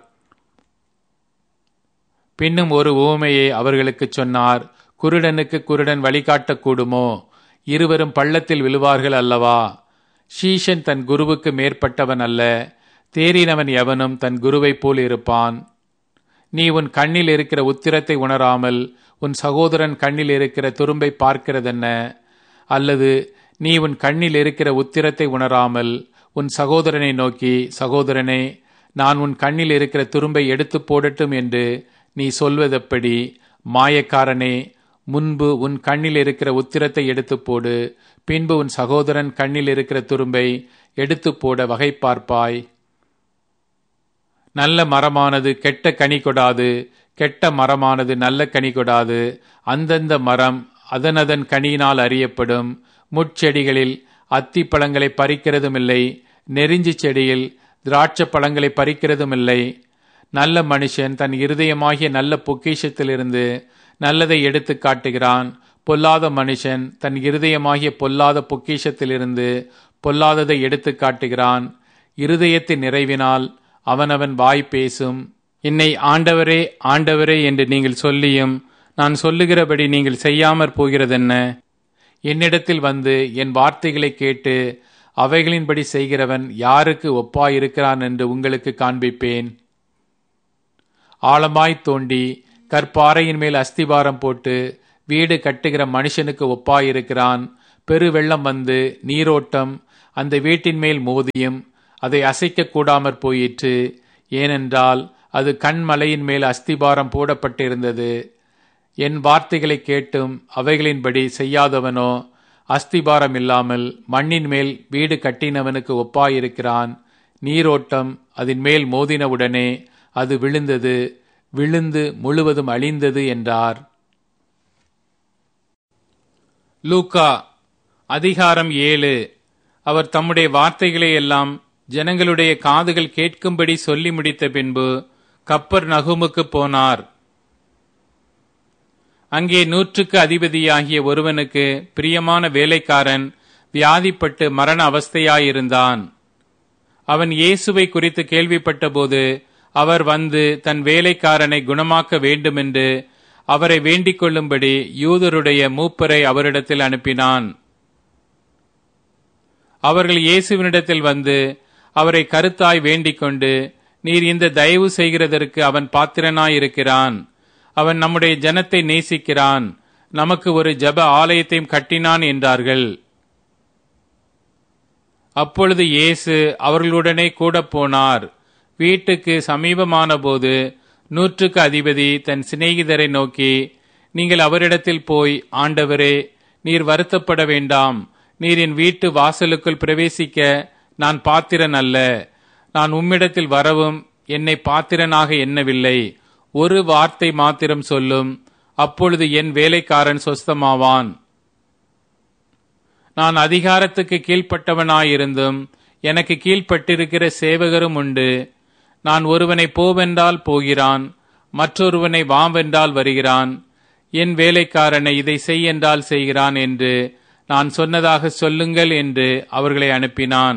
பின்னும் ஒரு உவமையை அவர்களுக்கு சொன்னார். குருடனுக்கு குருடன் வழிகாட்டக்கூடுமோ? இருவரும் பள்ளத்தில் விழுவார்கள் அல்லவா? சீஷன் தன் குருவுக்கு மேற்பட்டவன் அல்ல, தேறினவன் எவனும் தன் குருவை போல் இருப்பான். நீ உன் கண்ணில் இருக்கிற உத்திரத்தை உணராமல் உன் சகோதரன் கண்ணில் இருக்கிற துரும்பை பார்க்கிறதென்ன? அல்லது நீ உன் கண்ணில் இருக்கிற உத்திரத்தை உணராமல் உன் சகோதரனை நோக்கி, சகோதரனே, நான் உன் கண்ணில் இருக்கிற துரும்பை எடுத்து போடட்டும் என்று நீ சொல்வதெப்படி? மாயக்காரனே, முன்பு உன் கண்ணில் இருக்கிற உத்திரத்தை எடுத்து போடு, பின்பு உன் சகோதரன் கண்ணில் இருக்கிற துரும்பை எடுத்து போட வகை பார்ப்பாய். நல்ல மரமானது கெட்ட கனி கொடாது, கெட்ட மரமானது நல்ல கனி கொடாது. அந்தந்த மரம் அதனதன் கனியினால் அறியப்படும். முட்செடிகளில் அத்தி பழங்களை பறிக்கிறதும் இல்லை, நெறிஞ்சி செடியில் திராட்சை பழங்களை பறிக்கிறதும் இல்லை. நல்ல மனுஷன் தன் இருதயமாகிய நல்ல பொக்கிஷத்திலிருந்து நல்லதை எடுத்து காட்டுகிறான். பொல்லாத மனுஷன் தன் இருதயமாகிய பொல்லாத பொக்கிஷத்திலிருந்து பொல்லாததை எடுத்து காட்டுகிறான். இருதயத்தின் நிறைவினால் அவனவன் வாய் பேசும். என்னை ஆண்டவரே ஆண்டவரே என்று நீங்கள் சொல்லியும் நான் சொல்லுகிறபடி நீங்கள் செய்யாமற் போகிறதென்ன? என்னிடத்தில் வந்து என் வார்த்தைகளை கேட்டு அவைகளின்படி செய்கிறவன் யாருக்கு ஒப்பாயிருக்கிறான் என்று உங்களுக்கு காண்பிப்பேன். ஆழமாய் தோண்டி கற்பாறையின் மேல் அஸ்திபாரம் போட்டு வீடு கட்டுகிற மனுஷனுக்கு ஒப்பாயிருக்கிறான். பெருவெள்ளம் வந்து நீரோட்டம் அந்த வீட்டின் மேல் மோதியும் அதை அசைக்க கூடாமற் போயிற்று. ஏனென்றால் அது கண்மலையின் மேல் அஸ்திபாரம் போடப்பட்டிருந்தது. என் வார்த்தைகளை கேட்டும் அவைகளின்படி செய்யாதவனோ அஸ்திபாரம் இல்லாமல் மண்ணின் மேல் வீடு கட்டினவனுக்கு ஒப்பாயிருக்கிறான். நீரோட்டம் அதன் மேல் மோதினவுடனே அது விழுந்தது, விழுந்து முழுவதும் அழிந்தது என்றார். லூக்கா அதிகாரம் ஏழு. அவர் தம்முடைய வார்த்தைகளை எல்லாம் ஜனங்களுடைய காதுகள் கேட்கும்படி சொல்லி முடித்த பின்பு கப்பர் நகுமுக்கு போனார். அங்கே நூற்றுக்கு அதிபதியாகிய ஒருவனுக்கு பிரியமான வேலைக்காரன் வியாதிப்பட்டு மரண அவஸ்தையாயிருந்தான். அவன் இயேசுவை குறித்து கேள்விப்பட்டபோது அவர் வந்து தன் வேலைக்காரனை குணமாக்க வேண்டுமென்று அவரை வேண்டிக் கொள்ளும்படி யூதருடைய மூப்பரை அவரிடத்தில் அனுப்பினான். அவர்கள் இயேசுவினிடத்தில் வந்து அவரை கருத்தாய் வேண்டிக் கொண்டு, நீர் இந்த தயவு செய்கிறதற்கு அவன் பாத்திரனாயிருக்கிறான். அவன் நம்முடைய ஜனத்தை நேசிக்கிறான், நமக்கு ஒரு ஜெப ஆலயத்தையும் கட்டினான் என்றார்கள். அப்பொழுது இயேசு அவர்களுடனே கூட போனார். வீட்டுக்கு சமீபமான போது நூற்றுக்கு அதிபதி தன் சிநேகிதரை நோக்கி, நீங்கள் அவரிடத்தில் போய், ஆண்டவரே, நீர் வருத்தப்பட வேண்டாம். நீர் என் வீட்டு வாசலுக்குள் பிரவேசிக்க நான் பாத்திரன் அல்ல. நான் உம்மிடத்தில் வரவும் என்னை பாத்திரனாக எண்ணவில்லை. ஒரு வார்த்தை மாத்திரம் சொல்லும், அப்பொழுது என் வேலைக்காரன் சொஸ்தமாவான். நான் அதிகாரத்துக்கு கீழ்ப்பட்டவனாயிருந்தும் எனக்கு கீழ்ப்பட்டிருக்கிற சேவகரும் உண்டு. நான் ஒருவனை போவென்றால் போகிறான், மற்றொருவனை வாவென்றால் வருகிறான். என் வேலைக்காரனை இதை செய் என்றால் செய்கிறான் என்று நான் சொன்னதாக சொல்லுங்கள் என்று அவர்களை அனுப்பினான்.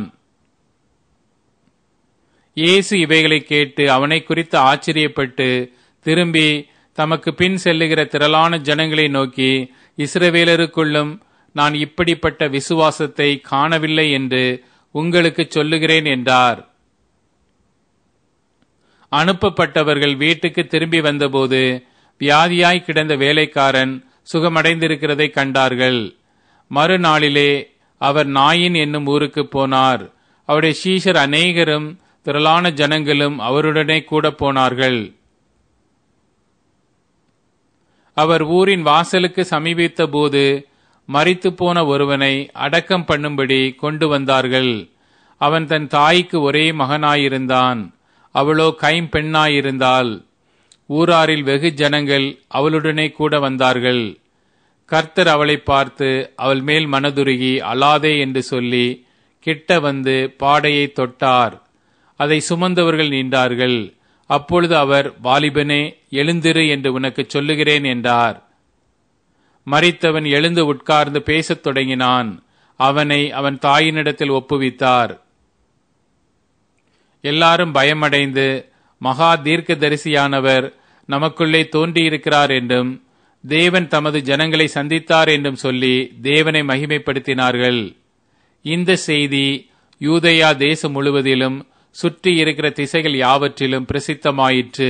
இயேசு இவைகளை கேட்டு அவனை குறித்து ஆச்சரியப்பட்டு திரும்பி தமக்கு பின் செல்லுகிற திரளான ஜனங்களை நோக்கி, இஸ்ரவேலருக்குள்ளும் நான் இப்படிப்பட்ட விசுவாசத்தை காணவில்லை என்று உங்களுக்கு சொல்லுகிறேன் என்றார். அனுப்பப்பட்டவர்கள் வீட்டுக்கு திரும்பி வந்தபோது வியாதியாய் கிடந்த வேலைக்காரன் சுகமடைந்திருக்கிறதை கண்டார்கள். மறுநாளிலே அவர் நாயின் என்னும் ஊருக்கு போனார். அவருடைய சீஷர் அநேகரும் திரளான ஜனங்களும் அவருடனே கூட போனார்கள். அவர் ஊரின் வாசலுக்கு சமீபித்த போது மரித்து போன ஒருவனை அடக்கம் பண்ணும்படி கொண்டு வந்தார்கள். அவன் தன் தாய்க்கு ஒரே மகனாயிருந்தான். அவளோ கைம்பெண்ணாயிருந்தாள். ஊராரில் வெகு ஜனங்கள் அவளுடனே கூட வந்தார்கள். கர்த்தர் அவளை பார்த்து அவள் மேல் மனதுருகி அழாதே என்று சொல்லி கிட்ட வந்து பாடையை தொட்டார். அதை சுமந்தவர்கள் நின்றார்கள். அப்பொழுது அவர், வாலிபனே, எழுந்திரு என்று உனக்கு சொல்லுகிறேன் என்றார். மரித்தவன் எழுந்து உட்கார்ந்து பேசத் தொடங்கினான். அவனை அவன் தாயினிடத்தில் ஒப்புவித்தார். எல்லாரும் பயமடைந்து, மகா தீர்க்கதரிசியானவர் நமக்குள்ளே தோன்றியிருக்கிறார் என்றும் தேவன் தமது ஜனங்களை சந்தித்தார் என்றும் சொல்லி தேவனை மகிமைப்படுத்தினார்கள். இந்த செய்தி யூதேயா தேசம் முழுவதிலும் சுற்றி இருக்கிற திசைகள் யாவற்றிலும் பிரசித்தமாயிற்று.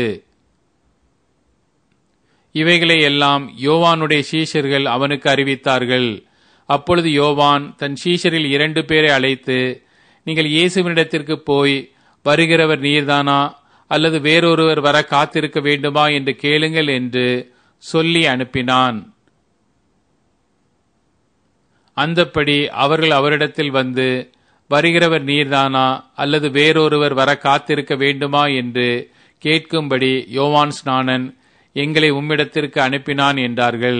இவைகளை எல்லாம் யோவானுடைய சீஷர்கள் அவனுக்கு அறிவித்தார்கள். அப்பொழுது யோவான் தன் சீஷரில் இரண்டு பேரை அழைத்து, நீங்கள் இயேசுவினிடத்திற்கு போய், வருகிறவர் நீர்தானா அல்லது வேறொருவர் வர காத்திருக்க வேண்டுமா என்று கேளுங்கள் என்று சொல்லி அனுப்பினான். அந்தப்படி அவர்கள் அவரிடத்தில் வந்து, வருகிறவர் நீர்தானா அல்லது வேறொருவர் வர காத்திருக்க வேண்டுமா என்று கேட்கும்படி யோவான் ஸ்நானன் எங்களை உம்மிடத்திற்கு அனுப்பினான் என்றார்கள்.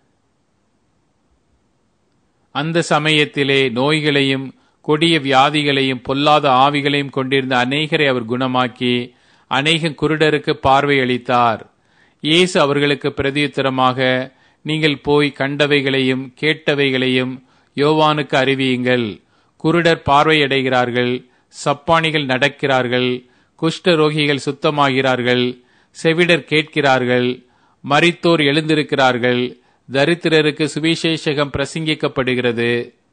அந்த சமயத்திலே நோய்களையும் கொடிய வியாதிகளையும் பொல்லாத ஆவிகளையும் கொண்டிருந்த அநேகரை அவர் குணமாக்கி அநேக குருடருக்கு பார்வை அளித்தார். இயேசு அவர்களுக்கு பிரதியுத்தரமாக, நீங்கள் போய் கண்டவைகளையும் கேட்டவைகளையும் யோவானுக்கு அறிவியுங்கள். குருடர் பார்வையடைகிறார்கள், சப்பானிகள் நடக்கிறார்கள், குஷ்ட ரோகிகள் சுத்தமாகிறார்கள், செவிடர் கேட்கிறார்கள், மரித்தோர் எழுந்திருக்கிறார்கள், தரித்திரருக்கு சுவிசேஷகம் பிரசங்கிக்கப்படுகிறது.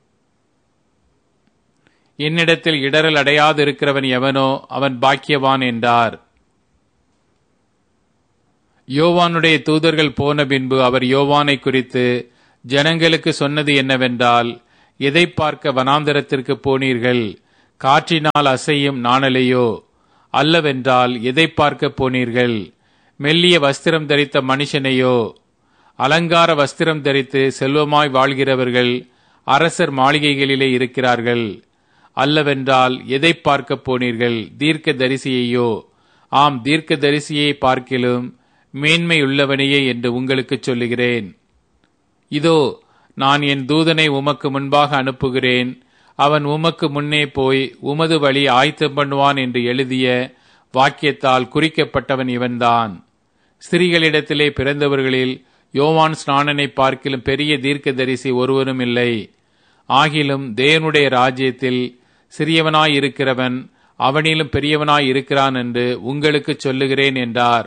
என்னிடத்தில் இடரல் அடையாதிருக்கிறவன் எவனோ அவன் பாக்கியவான் என்றார். யோவானுடைய தூதர்கள் போன பின்பு அவர் யோவானை குறித்து ஜனங்களுக்கு சொன்னது என்னவென்றால், எதை பார்க்க வனாந்தரத்திற்கு போனீர்கள்? காற்றினால் அசையும் நாணலையோ? அல்லவென்றால் எதை பார்க்க போனீர்கள்? மெல்லிய வஸ்திரம் தரித்த மனுஷனையோ? அலங்கார வஸ்திரம் தரித்து செல்வமாய் வாழ்கிறவர்கள் அரசர் மாளிகைகளிலே இருக்கிறார்கள். அல்லவென்றால் எதை பார்க்க போனீர்கள்? தீர்க்க தரிசியையோ? ஆம், தீர்க்க தரிசியை பார்க்கிலும் மேன்மையுள்ளவனையே என்று உங்களுக்கு சொல்லுகிறேன். இதோ, நான் என் தூதனை உமக்கு முன்பாக அனுப்புகிறேன். அவன் உமக்கு முன்னே போய் உமது வழி ஆயத்தம் பண்ணுவான் என்று எழுதிய வாக்கியத்தால் குறிக்கப்பட்டவன் இவன்தான். ஸ்திரீகளிடத்திலே பிறந்தவர்களில் யோவான் ஸ்நானனை பார்க்கிலும் பெரிய தீர்க்கதரிசி ஒருவரும் இல்லை. ஆகிலும் தேவனுடைய ராஜ்யத்தில் சிறியவனாய் இருக்கிறவன் அவனிலும் பெரியவனாய் இருக்கிறான் என்று உங்களுக்கு சொல்லுகிறேன் என்றார்.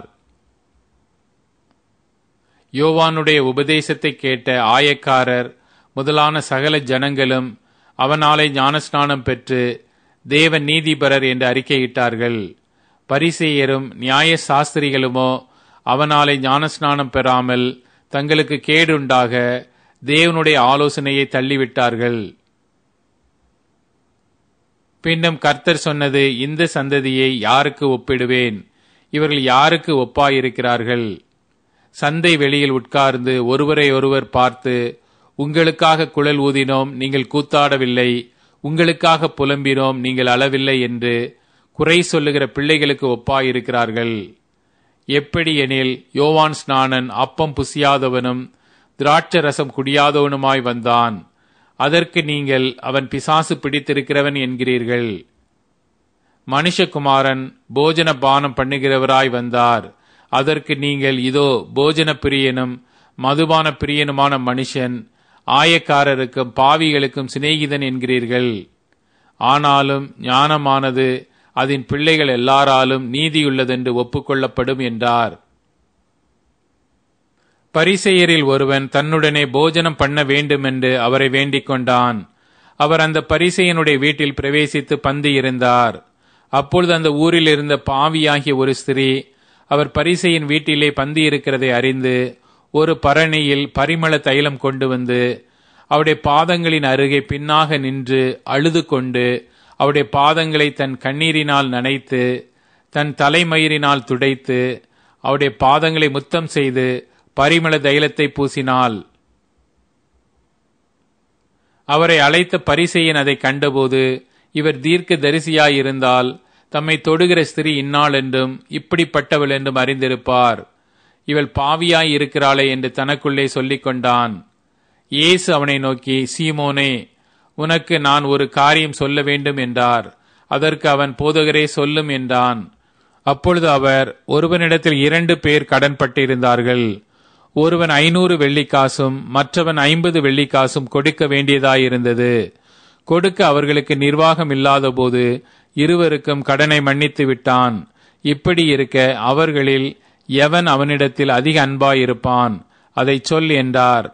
யோவானுடைய உபதேசத்தை கேட்ட ஆயக்காரர் முதலான சகல ஜனங்களும் அவனாலே ஞானஸ்நானம் பெற்று தேவ நீதிபரர் என்று அறிக்கையிட்டார்கள். பரிசேயரும் நியாய சாஸ்திரிகளுமோ அவனாலே ஞானஸ்நானம் பெறாமல் தங்களுக்கு கேடுண்டாக தேவனுடைய ஆலோசனையை தள்ளிவிட்டார்கள். பின்னும் கர்த்தர் சொன்னது, இந்த சந்ததியை யாருக்கு ஒப்பிடுவேன்? இவர்கள் யாருக்கு ஒப்பாயிருக்கிறார்கள்? சந்தை வெளியில் உட்கார்ந்து ஒருவரை ஒருவர் பார்த்து, உங்களுக்காக குழல் ஊதினோம், நீங்கள் கூத்தாடவில்லை, உங்களுக்காக புலம்பினோம், நீங்கள் அளவில்லை என்று குறை சொல்லுகிற பிள்ளைகளுக்கு ஒப்பாயிருக்கிறார்கள். எப்படி எனில், யோவான் ஸ்நானன் அப்பம் புசியாதவனும் திராட்சை ரசம் குடியாதவனுமாய் வந்தான். அதற்கு நீங்கள் அவன் பிசாசு பிடித்திருக்கிறவன் என்கிறீர்கள். மனுஷகுமாரன் போஜன பானம் பண்ணுகிறவராய் வந்தார். அதற்கு நீங்கள், இதோ போஜன பிரியனும் மதுபான பிரியனுமான மனுஷன் ஆயக்காரருக்கும் பாவிகளுக்கும் சிநேகிதன் என்கிறீர்கள். ஆனாலும் ஞானமானது அதன் பிள்ளைகள் எல்லாராலும் நீதியுள்ளதென்று ஒப்புக்கொள்ளப்படும் என்றார். பரிசேயரில் ஒருவன் தன்னுடனே போஜனம் பண்ண வேண்டுமென்று அவரை வேண்டிக் கொண்டான். அவர் அந்த பரிசேயனுடைய வீட்டில் பிரவேசித்து பந்தி இருந்தார். அப்பொழுது அந்த ஊரில் இருந்த பாவியாகிய ஒரு ஸ்திரீ அவர் பரிசேயின் வீட்டிலே பந்தி இருக்கிறதை அறிந்து ஒரு பரணியில் பரிமள தைலம் கொண்டு வந்து அவருடைய பாதங்களின் அருகே பின்னாக நின்று அழுது கொண்டு அவருடைய பாதங்களை தன் கண்ணீரினால் நனைத்து தன் தலைமயிரினால் துடைத்து அவருடைய பாதங்களை முத்தம் செய்து பரிமள தைலத்தை பூசினாள். அவரை அழைத்த பரிசேயன் அதை கண்டபோது, இவர் தீர்க்க தரிசியாயிருந்தால் தம்மை தொடுகிற ஸ்திரீ இன்னாள் என்றும் இப்படிப்பட்டவள் என்றும் அறிந்திருப்பார். இவள் பாவியாய் இருக்கிறாளே என்று தனக்குள்ளே சொல்லிக் கொண்டான். இயேசு அவனை நோக்கி, சீமோனே, உனக்கு நான் ஒரு காரியம் சொல்ல வேண்டும் என்றார். அதற்கு அவன், போதகரே, சொல்லும் என்றான். அப்பொழுது அவர், ஒருவனிடத்தில் இரண்டு பேர் கடன்பட்டிருந்தார்கள். ஒருவன் ஐநூறு வெள்ளிக்காசும் மற்றவன் ஐம்பது வெள்ளிக்காசும் கொடுக்க வேண்டியதாயிருந்தது. கொடுக்க அவர்களுக்கு நிர்வாகம் இல்லாத போது இருவருக்கும் கடனை மன்னித்து விட்டான். இப்படி இருக்க அவர்களில் எவன் அவனிடத்தில் அதிக அன்பாயிருப்பான்? அதை சொல் என்றார்.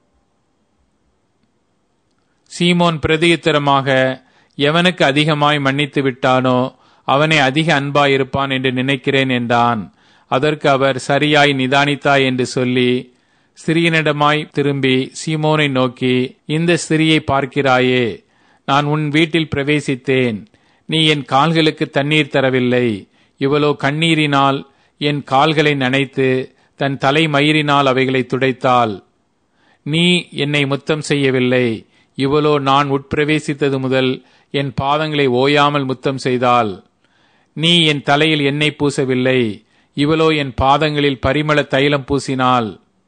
சீமோன் பிரதியுத்தரமாக, எவனுக்கு அதிகமாய் மன்னித்து விட்டானோ அவனே அதிக அன்பாயிருப்பான் என்று நினைக்கிறேன் என்றான். அதற்கு அவர், சரியாய் நிதானித்தாய் என்று சொல்லி ஸ்திரீயினிடமாய் திரும்பி சீமோனை நோக்கி, இந்த ஸ்திரீயை பார்க்கிறாயே, நான் உன் வீட்டில் பிரவேசித்தேன். நீ என் கால்களுக்கு தண்ணீர் தரவில்லை. இவளோ கண்ணீரினால் என் கால்களை நனைத்து தன் தலைமயிரினால் அவைகளை துடைத்தாள். நீ என்னை முத்தம் செய்யவில்லை. இவளோ நான் உட்பிரவேசித்தது முதல் என் பாதங்களை ஓயாமல் முத்தம் செய்தாள். நீ என் தலையில் எண்ணெய் பூசவில்லை. இவளோ என் பாதங்களில் பரிமள தைலம் பூசினாள்.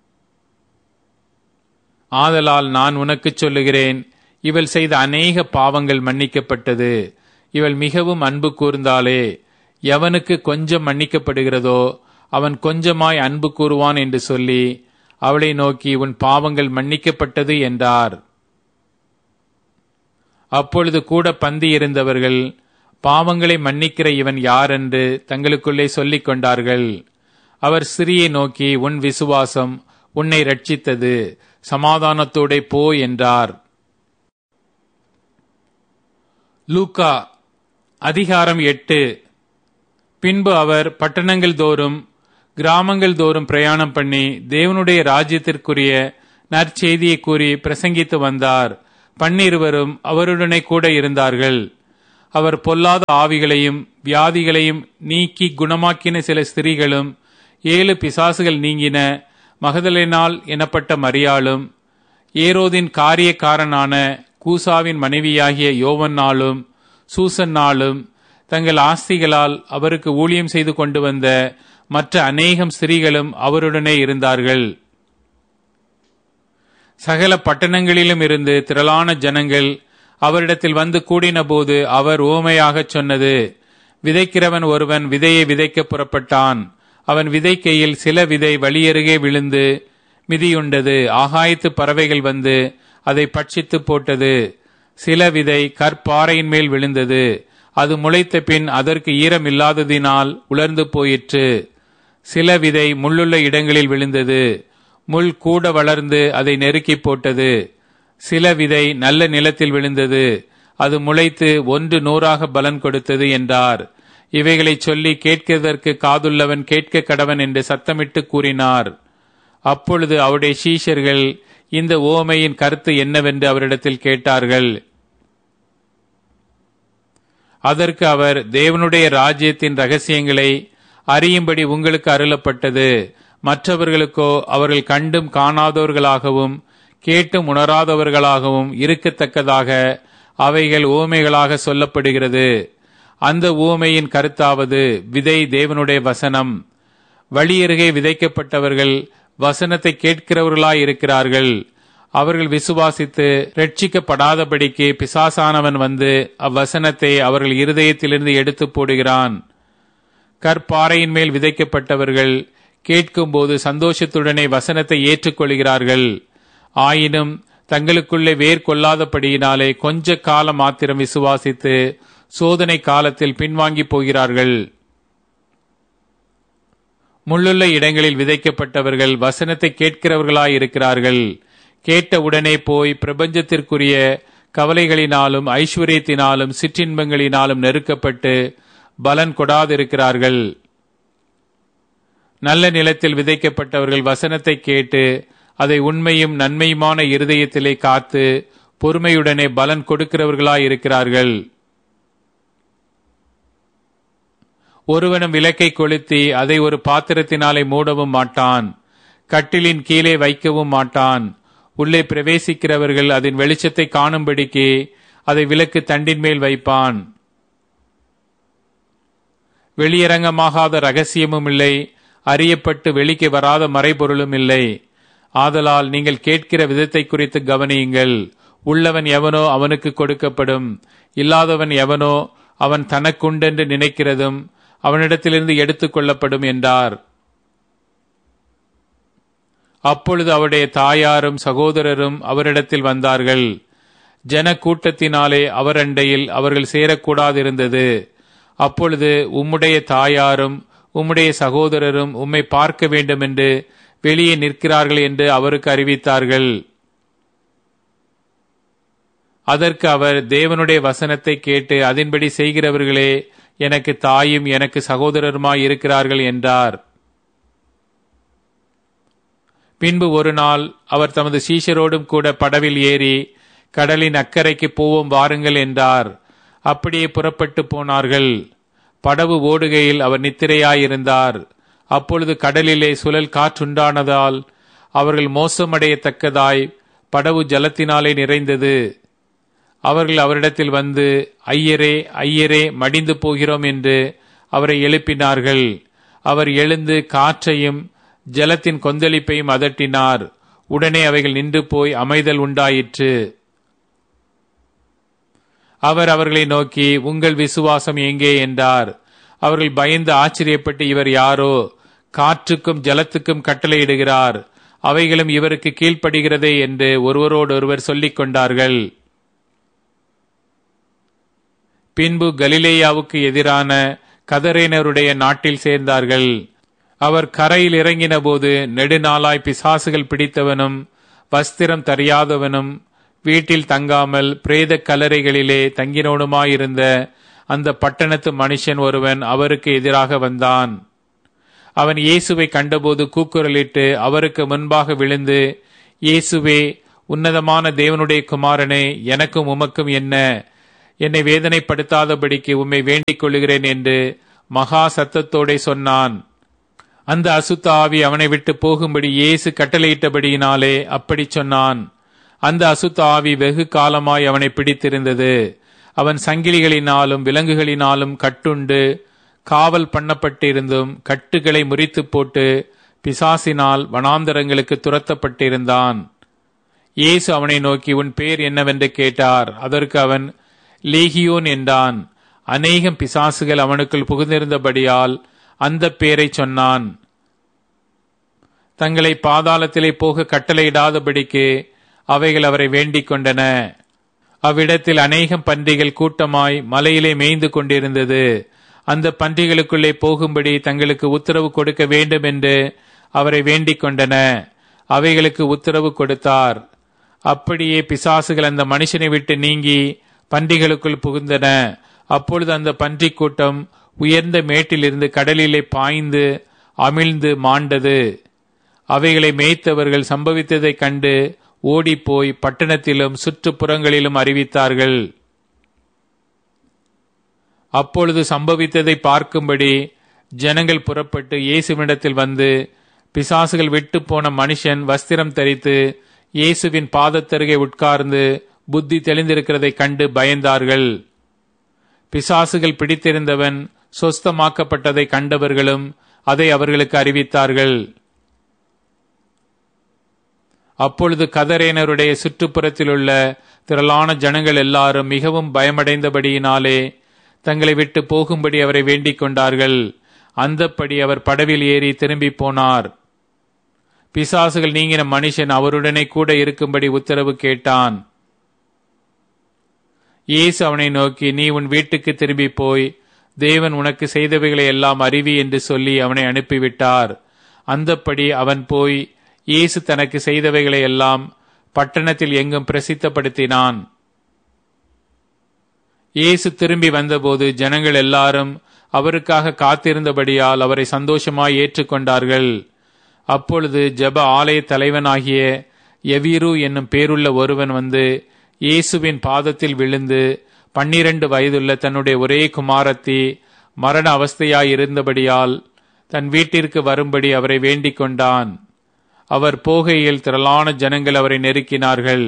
ஆதலால் நான் உனக்குச் சொல்லுகிறேன், இவள் செய்த அநேக பாவங்கள் மன்னிக்கப்பட்டது. இவள் மிகவும் அன்பு கூர்ந்தாளே. எவனுக்கு கொஞ்சம் மன்னிக்கப்படுகிறதோ அவன் கொஞ்சமாய் அன்பு கூறுவான் என்று சொல்லி அவளை நோக்கி, உன் பாவங்கள் மன்னிக்கப்பட்டது என்றார். அப்பொழுது கூட பந்தி இருந்தவர்கள், பாவங்களை மன்னிக்கிற இவன் யார் என்று தங்களுக்குள்ளே சொல்லிக் கொண்டார்கள். அவர் ஸ்திரீயை நோக்கி, உன் விசுவாசம் உன்னை ரட்சித்தது, சமாதானத்தோடே போ என்றார். லூக்கா அதிகாரம் எட்டு. பின்பு அவர் பட்டணங்கள் தோறும் கிராமங்கள் தோறும் பிரயாணம் பண்ணி தேவனுடைய ராஜ்யத்திற்குரிய நற்செய்தியை கூறி பிரசங்கித்து வந்தார். பன்னிருவரும் அவருடனே கூட இருந்தார்கள். அவர் பொல்லாத ஆவிகளையும் வியாதிகளையும் நீக்கி குணமாக்கின சில ஸ்திரீகளும் ஏழு பிசாசுகள் நீங்கின மகதலேனாள் எனப்பட்ட மரியாளும் ஏரோதின் காரியக்காரனான கூசாவின் மனைவியாகிய யோவன்னாலும் சூசன்னாலும் தங்கள் ஆஸ்திகளால் அவருக்கு ஊழியம் செய்து கொண்டு வந்த மற்ற அநேகம் ஸ்திரீகளும் அவருடனே இருந்தார்கள். சகல பட்டணங்களிலும் இருந்து திரளான ஜனங்கள் அவரிடத்தில் வந்து கூடின போது அவர் உவமையாகச் சொன்னது, விதைக்கிறவன் ஒருவன் விதையை விதைக்க புறப்பட்டான். அவன் விதைக்கையில் சில விதை வழியருகே விழுந்து மிதியுண்டது. ஆகாயத்து பறவைகள் வந்து அதை பட்சித்து போட்டது. சில விதை கற்பாறையின் மேல் விழுந்தது. அது முளைத்த பின் அதற்கு ஈரம் இல்லாததினால் உலர்ந்து போயிற்று. சில விதை முள்ளுள்ள இடங்களில் விழுந்தது. முள் கூட வளர்ந்து அதை நெருக்கி போட்டது. சில விதை நல்ல நிலத்தில் விழுந்தது. அது முளைத்து ஒன்று நூறாக பலன் கொடுத்தது என்றார். இவைகளை சொல்லி கேட்கிறதற்கு காதுள்ளவன் கேட்க கடவன் என்று சத்தமிட்டு கூறினார். அப்பொழுது அவருடைய சீஷர்கள் இந்த உவமையின் கருத்து என்னவென்று அவரிடத்தில் கேட்டார்கள். அதற்கு அவர், தேவனுடைய ராஜ்யத்தின் ரகசியங்களை அறியும்படி உங்களுக்கு அருளப்பட்டது. மற்றவர்களுக்கோ அவர்கள் கண்டும் காணாதவர்களாகவும் கேட்டும் உணராதவர்களாகவும் இருக்கத்தக்கதாக அவைகள் உவமைகளாக சொல்லப்படுகிறது. அந்த உவமையின் கருத்தாவது, விதை தேவனுடைய வசனம். வழியருகே விதைக்கப்பட்டவர்கள் வசனத்தை கேட்கிறவர்களாய் இருக்கிறார்கள். அவர்கள் விசுவாசித்து ரட்சிக்கப்படாதபடிக்கு பிசாசானவன் வந்து அவ்வசனத்தை அவர்கள் இருதயத்திலிருந்து எடுத்து போடுகிறான். கற்பாறையின் மேல் விதைக்கப்பட்டவர்கள் கேட்கும்போது சந்தோஷத்துடனே வசனத்தை ஏற்றுக்கொள்கிறார்கள். ஆயினும் தங்களுக்குள்ளே வேர் கொள்ளாதபடியினாலே கொஞ்ச காலம் மாத்திரம் விசுவாசித்து சோதனை காலத்தில் பின்வாங்கி போகிறார்கள். முள்ளுள்ள இடங்களில் விதைக்கப்பட்டவர்கள் வசனத்தை கேட்கிறவர்களாய் இருக்கிறார்கள். கேட்ட உடனே போய் பிரபஞ்சத்திற்குரிய கவலைகளினாலும் ஐஸ்வர்யத்தினாலும் சிற்றின்பங்களினாலும் நெருக்கப்பட்டு பலன் கொடாதிருக்கிறார்கள். நல்ல நிலத்தில் விதைக்கப்பட்டவர்கள் வசனத்தை கேட்டு அதை உண்மையும் நன்மையுமான இருதயத்திலே காத்து பொறுமையுடனே பலன் கொடுக்கிறவர்களாய் இருக்கிறார்கள். ஒருவனும் விளக்கை கொளுத்தி அதை ஒரு பாத்திரத்தினாலே மூடவும் மாட்டான். கட்டிலின் கீழே வைக்கவும் மாட்டான். உள்ளே பிரவேசிக்கிறவர்கள் அதன் வெளிச்சத்தை காணும்படிக்கு அதை விளக்கு தண்டின் மேல் வைப்பான். வெளியரங்கமாகாத ரகசியமும் இல்லை, அறியப்பட்டு வெளிக்கு வராத மறைபொருளும் இல்லை. ஆதலால் நீங்கள் கேட்கிற விதத்தை குறித்து கவனியுங்கள். உள்ளவன் எவனோ அவனுக்கு கொடுக்கப்படும், இல்லாதவன் எவனோ அவன் தனக்குண்டென்று நினைக்கிறதும் அவனிடத்திலிருந்து எடுத்துக் கொள்ளப்படும் என்றார். அப்பொழுது அவருடைய தாயாரும் சகோதரரும் அவரிடத்தில் வந்தார்கள். ஜன கூட்டத்தினாலே அவர் அண்டையில் அவர்கள் சேரக்கூடாதிருந்தது. அப்பொழுது உம்முடைய தாயாரும் உம்முடைய சகோதரரும் உம்மை பார்க்க வேண்டும் என்று வெளியே நிற்கிறார்கள் என்று அவருக்கு அறிவித்தார்கள். அதற்கு அவர், தேவனுடைய வசனத்தை கேட்டு அதன்படி செய்கிறவர்களே எனக்கு தாயும் எனக்கு சகோதரருமாய் இருக்கிறார்கள் என்றார். பின்பு ஒரு நாள் அவர் தமது சீஷரோடும் கூட படவில் ஏறி கடலின் அக்கறைக்கு போவோம் வாருங்கள் என்றார். அப்படியே புறப்பட்டு போனார்கள். படவு ஓடுகையில் அவர் நித்திரையாயிருந்தார். அப்பொழுது கடலிலே சுழல் காற்றுண்டானதால் அவர்கள் மோசமடையத்தக்கதாய் படவு ஜலத்தினாலே நிறைந்தது. அவர்கள் அவரிடத்தில் வந்து, ஐயரே ஐயரே மடிந்து போகிறோம் என்று அவரை எழுப்பினார்கள். அவர் எழுந்து காற்றையும் ஜலத்தின் கொந்தளிப்பையும் அதட்டினார். உடனே அவைகள் நின்று போய் அமைதல் உண்டாயிற்று. அவர் அவர்களை நோக்கி, உங்கள் விசுவாசம் எங்கே என்றார். அவர்கள் பயந்து ஆச்சரியப்பட்டு, இவர் யாரோ, காற்றுக்கும் ஜலத்துக்கும் கட்டளையிடுகிறார், அவைகளும் இவருக்கு கீழ்ப்படுகிறதே என்று ஒருவரோடொருவர் சொல்லிக் கொண்டார்கள். பின்பு கலிலேயாவுக்கு எதிரான கதரேனருடைய நாட்டில் சேர்ந்தார்கள். அவர் கரையில் இறங்கின போது நெடுநாளாய் பிசாசுகள் பிடித்தவனும் வஸ்திரம் தரியாதவனும் வீட்டில் தங்காமல் பிரேத கல்லறைகளிலே தங்கினோனுமாயிருந்த அந்த பட்டணத்து மனுஷன் ஒருவன் அவருக்கு எதிராக வந்தான். அவன் இயேசுவை கண்டபோது கூக்குரலிட்டு அவருக்கு முன்பாக விழுந்து, இயேசுவே, உன்னதமான தேவனுடைய குமாரனே, எனக்கும் உமக்கும் என்ன? என்னை வேதனைப்படுத்தாதபடிக்கு உம்மை வேண்டிக் கொள்ளுகிறேன் என்று மகா சத்தத்தோடே சொன்னான். அந்த அசுத்த ஆவி அவனை விட்டு போகும்படி இயேசு கட்டளையிட்டபடியினாலே அப்படி சொன்னான். அந்த அசுத்த ஆவி வெகு காலமாய் அவனை பிடித்திருந்தது. அவன் சங்கிலிகளினாலும் விலங்குகளினாலும் கட்டுண்டு காவல் பண்ணப்பட்டிருந்தும் கட்டுகளை முறித்து போட்டு பிசாசினால் வனாந்தரங்களுக்கு துரத்தப்பட்டிருந்தான். இயேசு அவனை நோக்கி, உன் பேர் என்னவென்று கேட்டார். அதற்கு அவன் லீகியோன் என்றான். அநேகம் பிசாசுகள் அவனுக்குள் புகுந்திருந்தபடியால் அந்த பேரை சொன்னான். தங்களை பாதாளத்திலே போக கட்டளையிடாதபடிக்கு அவைகள் அவரை வேண்டிக் கொண்டன. அவ்விடத்தில் அநேகம் பன்றிகள் கூட்டமாய் மலையிலே மேய்ந்து கொண்டிருந்தது. அந்த பன்றிகளுக்குள்ளே போகும்படி தங்களுக்கு உத்தரவு கொடுக்க வேண்டும் என்று அவரை வேண்டிக் கொண்டன. அவைகளுக்கு உத்தரவு கொடுத்தார். அப்படியே பிசாசுகள் அந்த மனுஷனை விட்டு நீங்கி பன்றிகளுக்குள் புகுந்தன. அப்பொழுது அந்த பன்றி கூட்டம் உயர்ந்த மேட்டிலிருந்து கடலிலே பாய்ந்து அமிழ்ந்து மாண்டது. அவைகளை மேய்த்தவர்கள் சம்பவித்ததைக் கண்டு ஓடிப்போய் பட்டணத்திலும் சுற்றுப்புறங்களிலும் அறிவித்தார்கள். அப்பொழுது சம்பவித்ததை பார்க்கும்படி ஜனங்கள் புறப்பட்டு இயேசுவினிடத்தில் வந்து, பிசாசுகள் விட்டு போன மனுஷன் வஸ்திரம் தரித்து இயேசுவின் பாதத்தருகே உட்கார்ந்து புத்தி தெளிந்திருக்கிறதை கண்டு பயந்தார்கள். பிசாசுகள் பிடித்திருந்தவன் சொஸ்தமாக்கப்பட்டதை கண்டவர்களும் அதை அவர்களுக்கு அறிவித்தார்கள். அப்பொழுது கதரேனருடைய சுற்றுப்புறத்திலுள்ள திரளான ஜனங்கள் எல்லாரும் மிகவும் பயமடைந்தபடியினாலே தங்களை விட்டு போகும்படி அவரை வேண்டிக் கொண்டார்கள். அந்தப்படி அவர் படவில் ஏறி திரும்பி போனார். பிசாசுகள் நீங்கின மனுஷன் அவருடனே கூட இருக்கும்படி உத்தரவு கேட்டான். இயேசு அவனை நோக்கி, நீ உன் வீட்டுக்கு திரும்பி போய் தேவன் உனக்கு செய்தவைகளை எல்லாம் அறிவி என்று சொல்லி அவனை அனுப்பிவிட்டார். அந்தப்படி அவன் போய் இயேசு தனக்கு செய்தவைகளை எல்லாம் பட்டணத்தில் எங்கும் பிரசித்தப்படுத்தினான். இயேசு திரும்பி வந்தபோது ஜனங்கள் எல்லாரும் அவருக்காக காத்திருந்தபடியால் அவரை சந்தோஷமாய் ஏற்றுக்கொண்டார்கள். அப்பொழுது ஜெப ஆலய தலைவனாகிய எவீரு என்னும் பேருள்ள ஒருவன் வந்து இயேசுவின் பாதத்தில் விழுந்து, பன்னிரண்டு வயதுள்ள தன்னுடைய ஒரே குமாரத்தி மரண அவஸ்தையாயிருந்தபடியால் தன் வீட்டிற்கு வரும்படி அவரை வேண்டிக் கொண்டான். அவர் போகையில் திரளான ஜனங்கள் அவரை நெருக்கினார்கள்.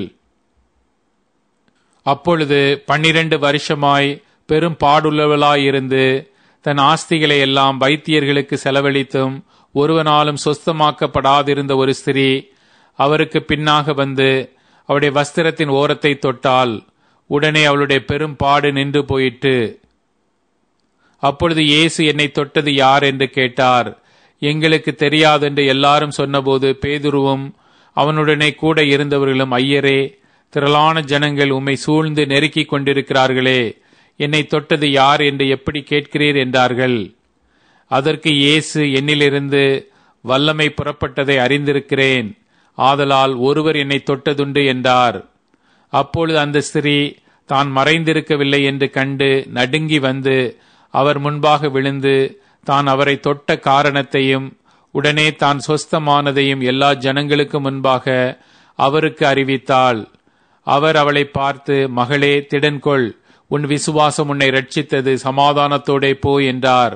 அப்பொழுது பன்னிரண்டு வருஷமாய் பெரும் பாடுள்ளவளாயிருந்து தன் ஆஸ்திகளை எல்லாம் வைத்தியர்களுக்கு செலவழித்தும் ஒருவனாலும் சொஸ்தமாக்கப்படாதிருந்த ஒரு ஸ்திரீ அவருக்கு பின்னாக வந்து அவருடைய வஸ்திரத்தின் ஓரத்தை தொட்டால் உடனே அவளுடைய பெரும் பாடு நின்று போயிற்று. அப்பொழுது இயேசு, என்னை தொட்டது யார் என்று கேட்டார். எங்களுக்கு தெரியாதென்று எல்லாரும் சொன்னபோது பேதுருவும் அவனுடனே கூட இருந்தவர்களும், ஐயரே, திரளான ஜனங்கள் உம்மை சூழ்ந்து நெருக்கிக் கொண்டிருக்கிறார்களே, என்னை தொட்டது யார் என்று எப்படி கேட்கிறீர் என்றார்கள். அதற்கு இயேசு, என்னிலிருந்து வல்லமை புறப்பட்டதை அறிந்திருக்கிறேன், ஆதலால் ஒருவர் என்னை தொட்டதுண்டு என்றார். அப்பொழுது அந்த ஸ்திரீ தான் மறைந்திருக்கவில்லை என்று கண்டு நடுங்கி வந்து அவர் முன்பாக விழுந்து தான் அவரை தொட்ட காரணத்தையும் உடனே தான் சொஸ்தமானதையும் எல்லா ஜனங்களுக்கு முன்பாக அவருக்கு அறிவித்தாள். அவர் அவளை பார்த்து, மகளே, திடன்கொள், உன் விசுவாசம் உன்னை ரட்சித்தது, சமாதானத்தோடே போ என்றார்.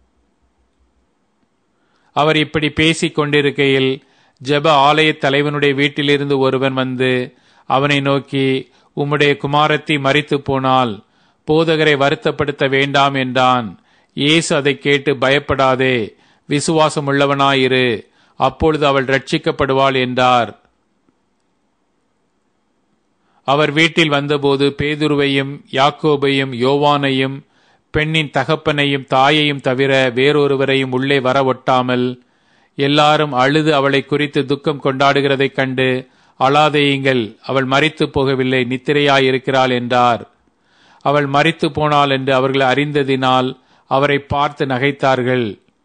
அவர் இப்படி பேசிக் கொண்டிருக்கையில் ஜெப ஆலய தலைவனுடைய வீட்டிலிருந்து ஒருவன் வந்து அவனை நோக்கி, உம்முடைய குமாரத்தி மரித்து போனால் போதகரை வருத்தப்படுத்த வேண்டாம் என்றான். இயேசு அதை கேட்டு, பயப்படாதே, விசுவாசம் உள்ளவனாயிரு, அப்பொழுது அவள் ரட்சிக்கப்படுவாள் என்றார். அவர் வீட்டில் வந்தபோது பேதுருவையும் யாக்கோபையும் யோவானையும் பெண்ணின் தகப்பனையும் தாயையும் தவிர வேறொருவரையும் உள்ளே வர ஒட்டாமல் எல்லாரும் அழுது அவளை குறித்து துக்கம் கொண்டாடுகிறதைக் கண்டு, அழாதேயுங்கள், அவள் மரித்து போகவில்லை, நித்திரையாயிருக்கிறாள் என்றார். அவள் மரித்து போனாள் என்று அவர்கள் அறிந்ததினால் அவரை பார்த்து நகைத்தார்கள்.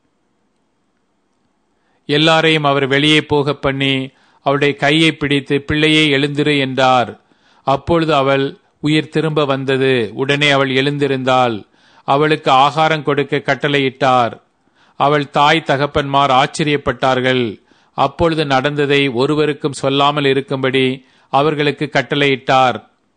எல்லாரையும் அவர் வெளியே போக பண்ணி அவளுடைய கையை பிடித்து, பிள்ளையே எழுந்திரு என்றார். அப்பொழுது அவள் உயிர் திரும்ப வந்தது. உடனே அவள் எழுந்திருந்தாள். அவளுக்கு ஆகாரம் கொடுக்க கட்டளையிட்டார். அவள் தாய் தகப்பன்மார் ஆச்சரியப்பட்டார்கள். அப்பொழுது நடந்ததை ஒருவருக்கும் சொல்லாமல் இருக்கும்படி அவர்களுக்கு கட்டளையிட்டார்.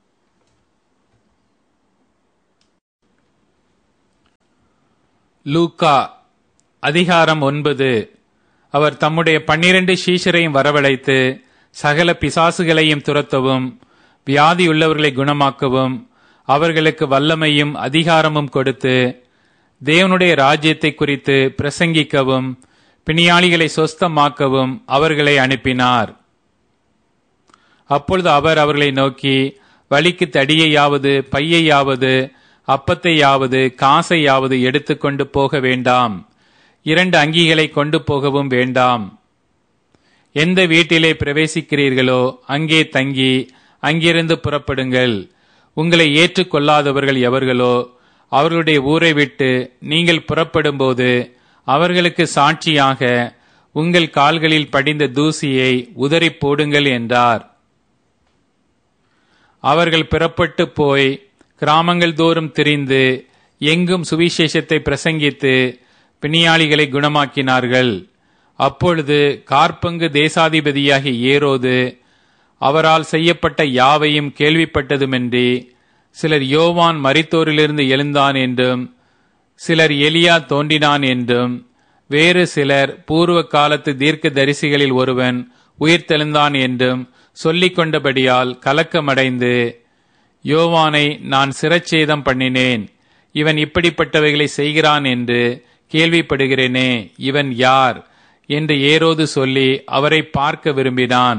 லூக்கா அதிகாரம் ஒன்பது. அவர் தம்முடைய பன்னிரண்டு சீஷரையும் வரவழைத்து சகல பிசாசுகளையும் துரத்தவும் வியாதியுள்ளவர்களை குணமாக்கவும் அவர்களுக்கு வல்லமையும் அதிகாரமும் கொடுத்து தேவனுடைய ராஜ்யத்தை குறித்து பிரசங்கிக்கவும் பிணியாளிகளை சொஸ்தமாக்கவும் அவர்களை அனுப்பினார். அப்பொழுது அவர் அவர்களை நோக்கி, வழிக்கு தடியையாவது பையையாவது அப்பத்தையாவது காசையாவது எடுத்துக்கொண்டு போக வேண்டாம். இரண்டு அங்கிகளை கொண்டு போகவும் வேண்டாம். எந்த வீட்டிலே பிரவேசிக்கிறீர்களோ அங்கே தங்கி அங்கிருந்து புறப்படுங்கள். உங்களை ஏற்றுக்கொள்ளாதவர்கள் எவர்களோ அவர்களுடைய ஊரை விட்டு நீங்கள் புறப்படும்போது அவர்களுக்கு சாட்சியாக உங்கள் கால்களில் படிந்த தூசியை உதறி போடுங்கள் என்றார். அவர்கள் புறப்பட்டு போய் கிராமங்கள் தோறும் திரிந்து எங்கும் சுவிசேஷத்தை பிரசங்கித்து பிணியாளிகளை குணமாக்கினார்கள். அப்பொழுது காற்பங்கு தேசாதிபதியாகிய ஏரோது அவரால் செய்யப்பட்ட யாவையும் கேள்விப்பட்டதுமின்றி சிலர் யோவான் மரித்தோரிலிருந்து எழுந்தான் என்றும் சிலர் எலியா தோன்றினான் என்றும் வேறு சிலர் பூர்வ காலத்து தீர்க்க தரிசிகளில் ஒருவன் உயிர்த்தெழுந்தான் என்றும் சொல்லிக் கொண்டபடியால் கலக்கமடைந்து, யோவானை நான் சிரச்சேதம் பண்ணினேன், இவன் இப்படிப்பட்டவைகளை செய்கிறான் என்று கேள்விப்படுகிறேனே, இவன் யார் என்று ஏரோது சொல்லி அவரை பார்க்க விரும்பினான்.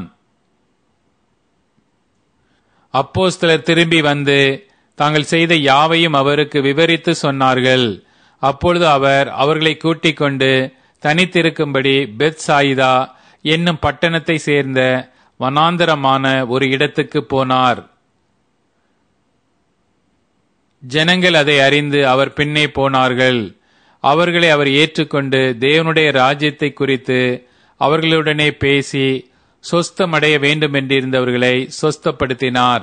அப்போஸ்தலர் திரும்பி வந்து தாங்கள் செய்த யாவையும் அவருக்கு விவரித்து சொன்னார்கள். அப்பொழுது அவர் அவர்களை கூட்டிக் கொண்டு தனித்திருக்கும்படி பெத்சாயிதா என்னும் பட்டணத்தை சேர்ந்த வனாந்தரமான ஒரு இடத்துக்கு போனார். ஜனங்கள் அதை அறிந்து அவர் பின்னே போனார்கள். அவர்களை அவர் ஏற்றுக்கொண்டு தேவனுடைய ராஜ்யத்தை குறித்து அவர்களுடனே பேசி சொஸ்தமடைய வேண்டும் என்றிருந்தவர்களை சொஸ்தப்படுத்தினார்.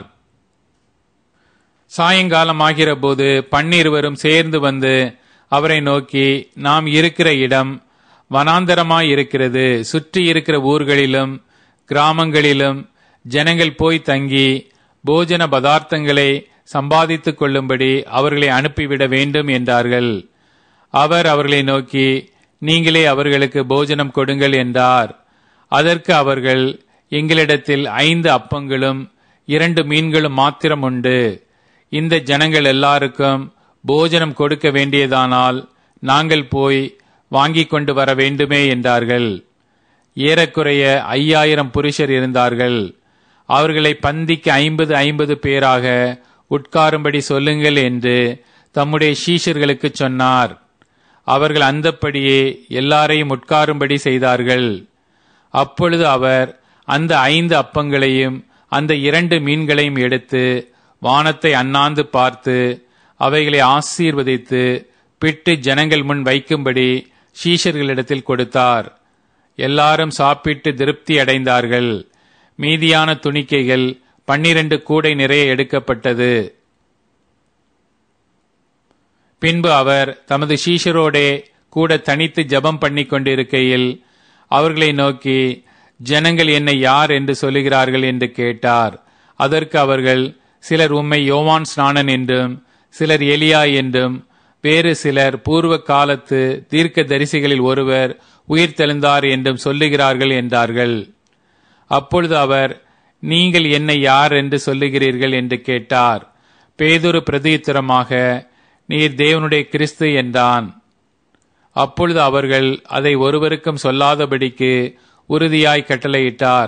சாயங்காலமாகிற போது பன்னிருவரும் சேர்ந்து வந்து அவரை நோக்கி, நாம் இருக்கிற இடம் வனாந்தரமாயிருக்கிறது. சுற்றி இருக்கிற ஊர்களிலும் கிராமங்களிலும் ஜனங்கள் போய் தங்கி போஜன பதார்த்தங்களை சம்பாதித்துக் கொள்ளும்படி அவர்களை அனுப்பிவிட வேண்டும் என்றார்கள். அவர் அவர்களை நோக்கி, நீங்களே அவர்களுக்கு போஜனம் கொடுங்கள் என்றார். அதற்கு அவர்கள், எங்களிடத்தில் ஐந்து அப்பங்களும் இரண்டு மீன்களும் மாத்திரம் உண்டு. இந்த ஜனங்கள் எல்லாருக்கும் போஜனம் கொடுக்க வேண்டியதானால் நாங்கள் போய் வாங்கிக் கொண்டு வர வேண்டுமே என்றார்கள். ஏறக்குறைய ஐயாயிரம் புருஷர் இருந்தார்கள். அவர்களை பந்திக்கு ஐம்பது ஐம்பது பேராக உட்காரும்படி சொல்லுங்கள் என்று தம்முடைய சீஷர்களுக்கு சொன்னார். அவர்கள் அந்தப்படியே எல்லாரையும் உட்காரும்படி செய்தார்கள். அப்பொழுது அவர் அந்த ஐந்து அப்பங்களையும் அந்த இரண்டு மீன்களையும் எடுத்து வானத்தை அண்ணாந்து பார்த்து அவைகளை ஆசீர்வதித்து பிட்டு ஜனங்கள் முன் வைக்கும்படி சீஷர்களிடத்தில் கொடுத்தார். எல்லாரும் சாப்பிட்டு திருப்தி அடைந்தார்கள். மீதியான துணிக்கைகள் பன்னிரண்டு கூடை நிறைய எடுக்கப்பட்டது. பின்பு அவர் தமது சீஷரோடே கூட தனித்து ஜெபம் பண்ணி கொண்டிருக்கையில் அவர்களை நோக்கி, ஜனங்கள் என்னை யார் என்று சொல்லுகிறார்கள் என்று கேட்டார். அதற்கு அவர்கள், சிலர் உம்மை யோவான் ஸ்நானன் என்றும் சிலர் எலியா என்றும் வேறு சிலர் பூர்வ காலத்து தீர்க்க தரிசிகளில் ஒருவர் உயிர்த்தெழுந்தார் என்றும் சொல்லுகிறார்கள் என்றார்கள். அப்பொழுது அவர், நீங்கள் என்னை யார் என்று சொல்லுகிறீர்கள் என்று கேட்டார். பேதுரு பிரதியுத்தரமாக, நீர் தேவனுடைய கிறிஸ்து என்றான். அப்பொழுது அவர்கள் அதை ஒருவருக்கும் சொல்லாதபடிக்கு உறுதியாய் கட்டளையிட்டார்.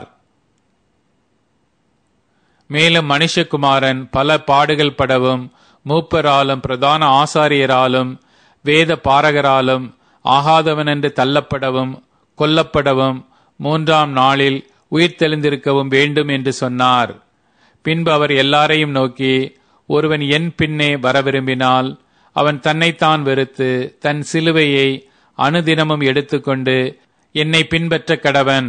மேலும் மனுஷகுமாரன் பல பாடுகள் படவும் மூப்பராலும் பிரதான ஆசாரியராலும் வேத பாரகராலும் ஆகாதவன் என்று தள்ளப்படவும் கொல்லப்படவும் மூன்றாம் நாளில் உயிர்த்தெழுந்திருக்கவும் வேண்டும் என்று சொன்னார். பின்பு அவர் எல்லாரையும் நோக்கி, ஒருவன் என் பின்னே வர விரும்பினால் அவன் தன்னைத்தான் வெறுத்து தன் சிலுவையை அனுதினமும் எடுத்துக்கொண்டு என்னை பின்பற்ற கடவன்.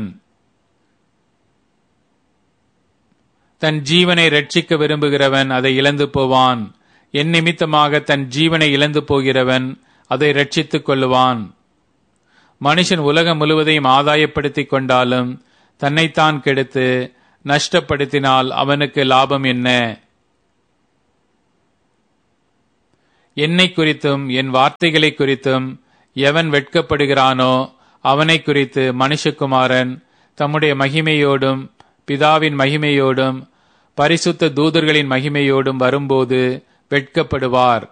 தன் ஜீவனை ரட்சிக்க விரும்புகிறவன் அதை இழந்து போவான். என் நிமித்தமாக தன் ஜீவனை இழந்து போகிறவன் அதை ரட்சித்துக் கொள்ளுவான். மனுஷன் உலகம் முழுவதையும் ஆதாயப்படுத்திக் கொண்டாலும் தன்னைத்தான் கெடுத்து நஷ்டப்படுத்தினால் அவனுக்கு லாபம் என்ன? என்னை குறித்தும் என் வார்த்தைகளை குறித்தும் எவன் வெட்கப்படுகிறானோ அவனை குறித்து மனுஷகுமாரன் தம்முடைய மகிமையோடும் பிதாவின் மகிமையோடும் பரிசுத்த தூதர்களின் மகிமையோடும் வரும்போது வெட்கப்படுவார்.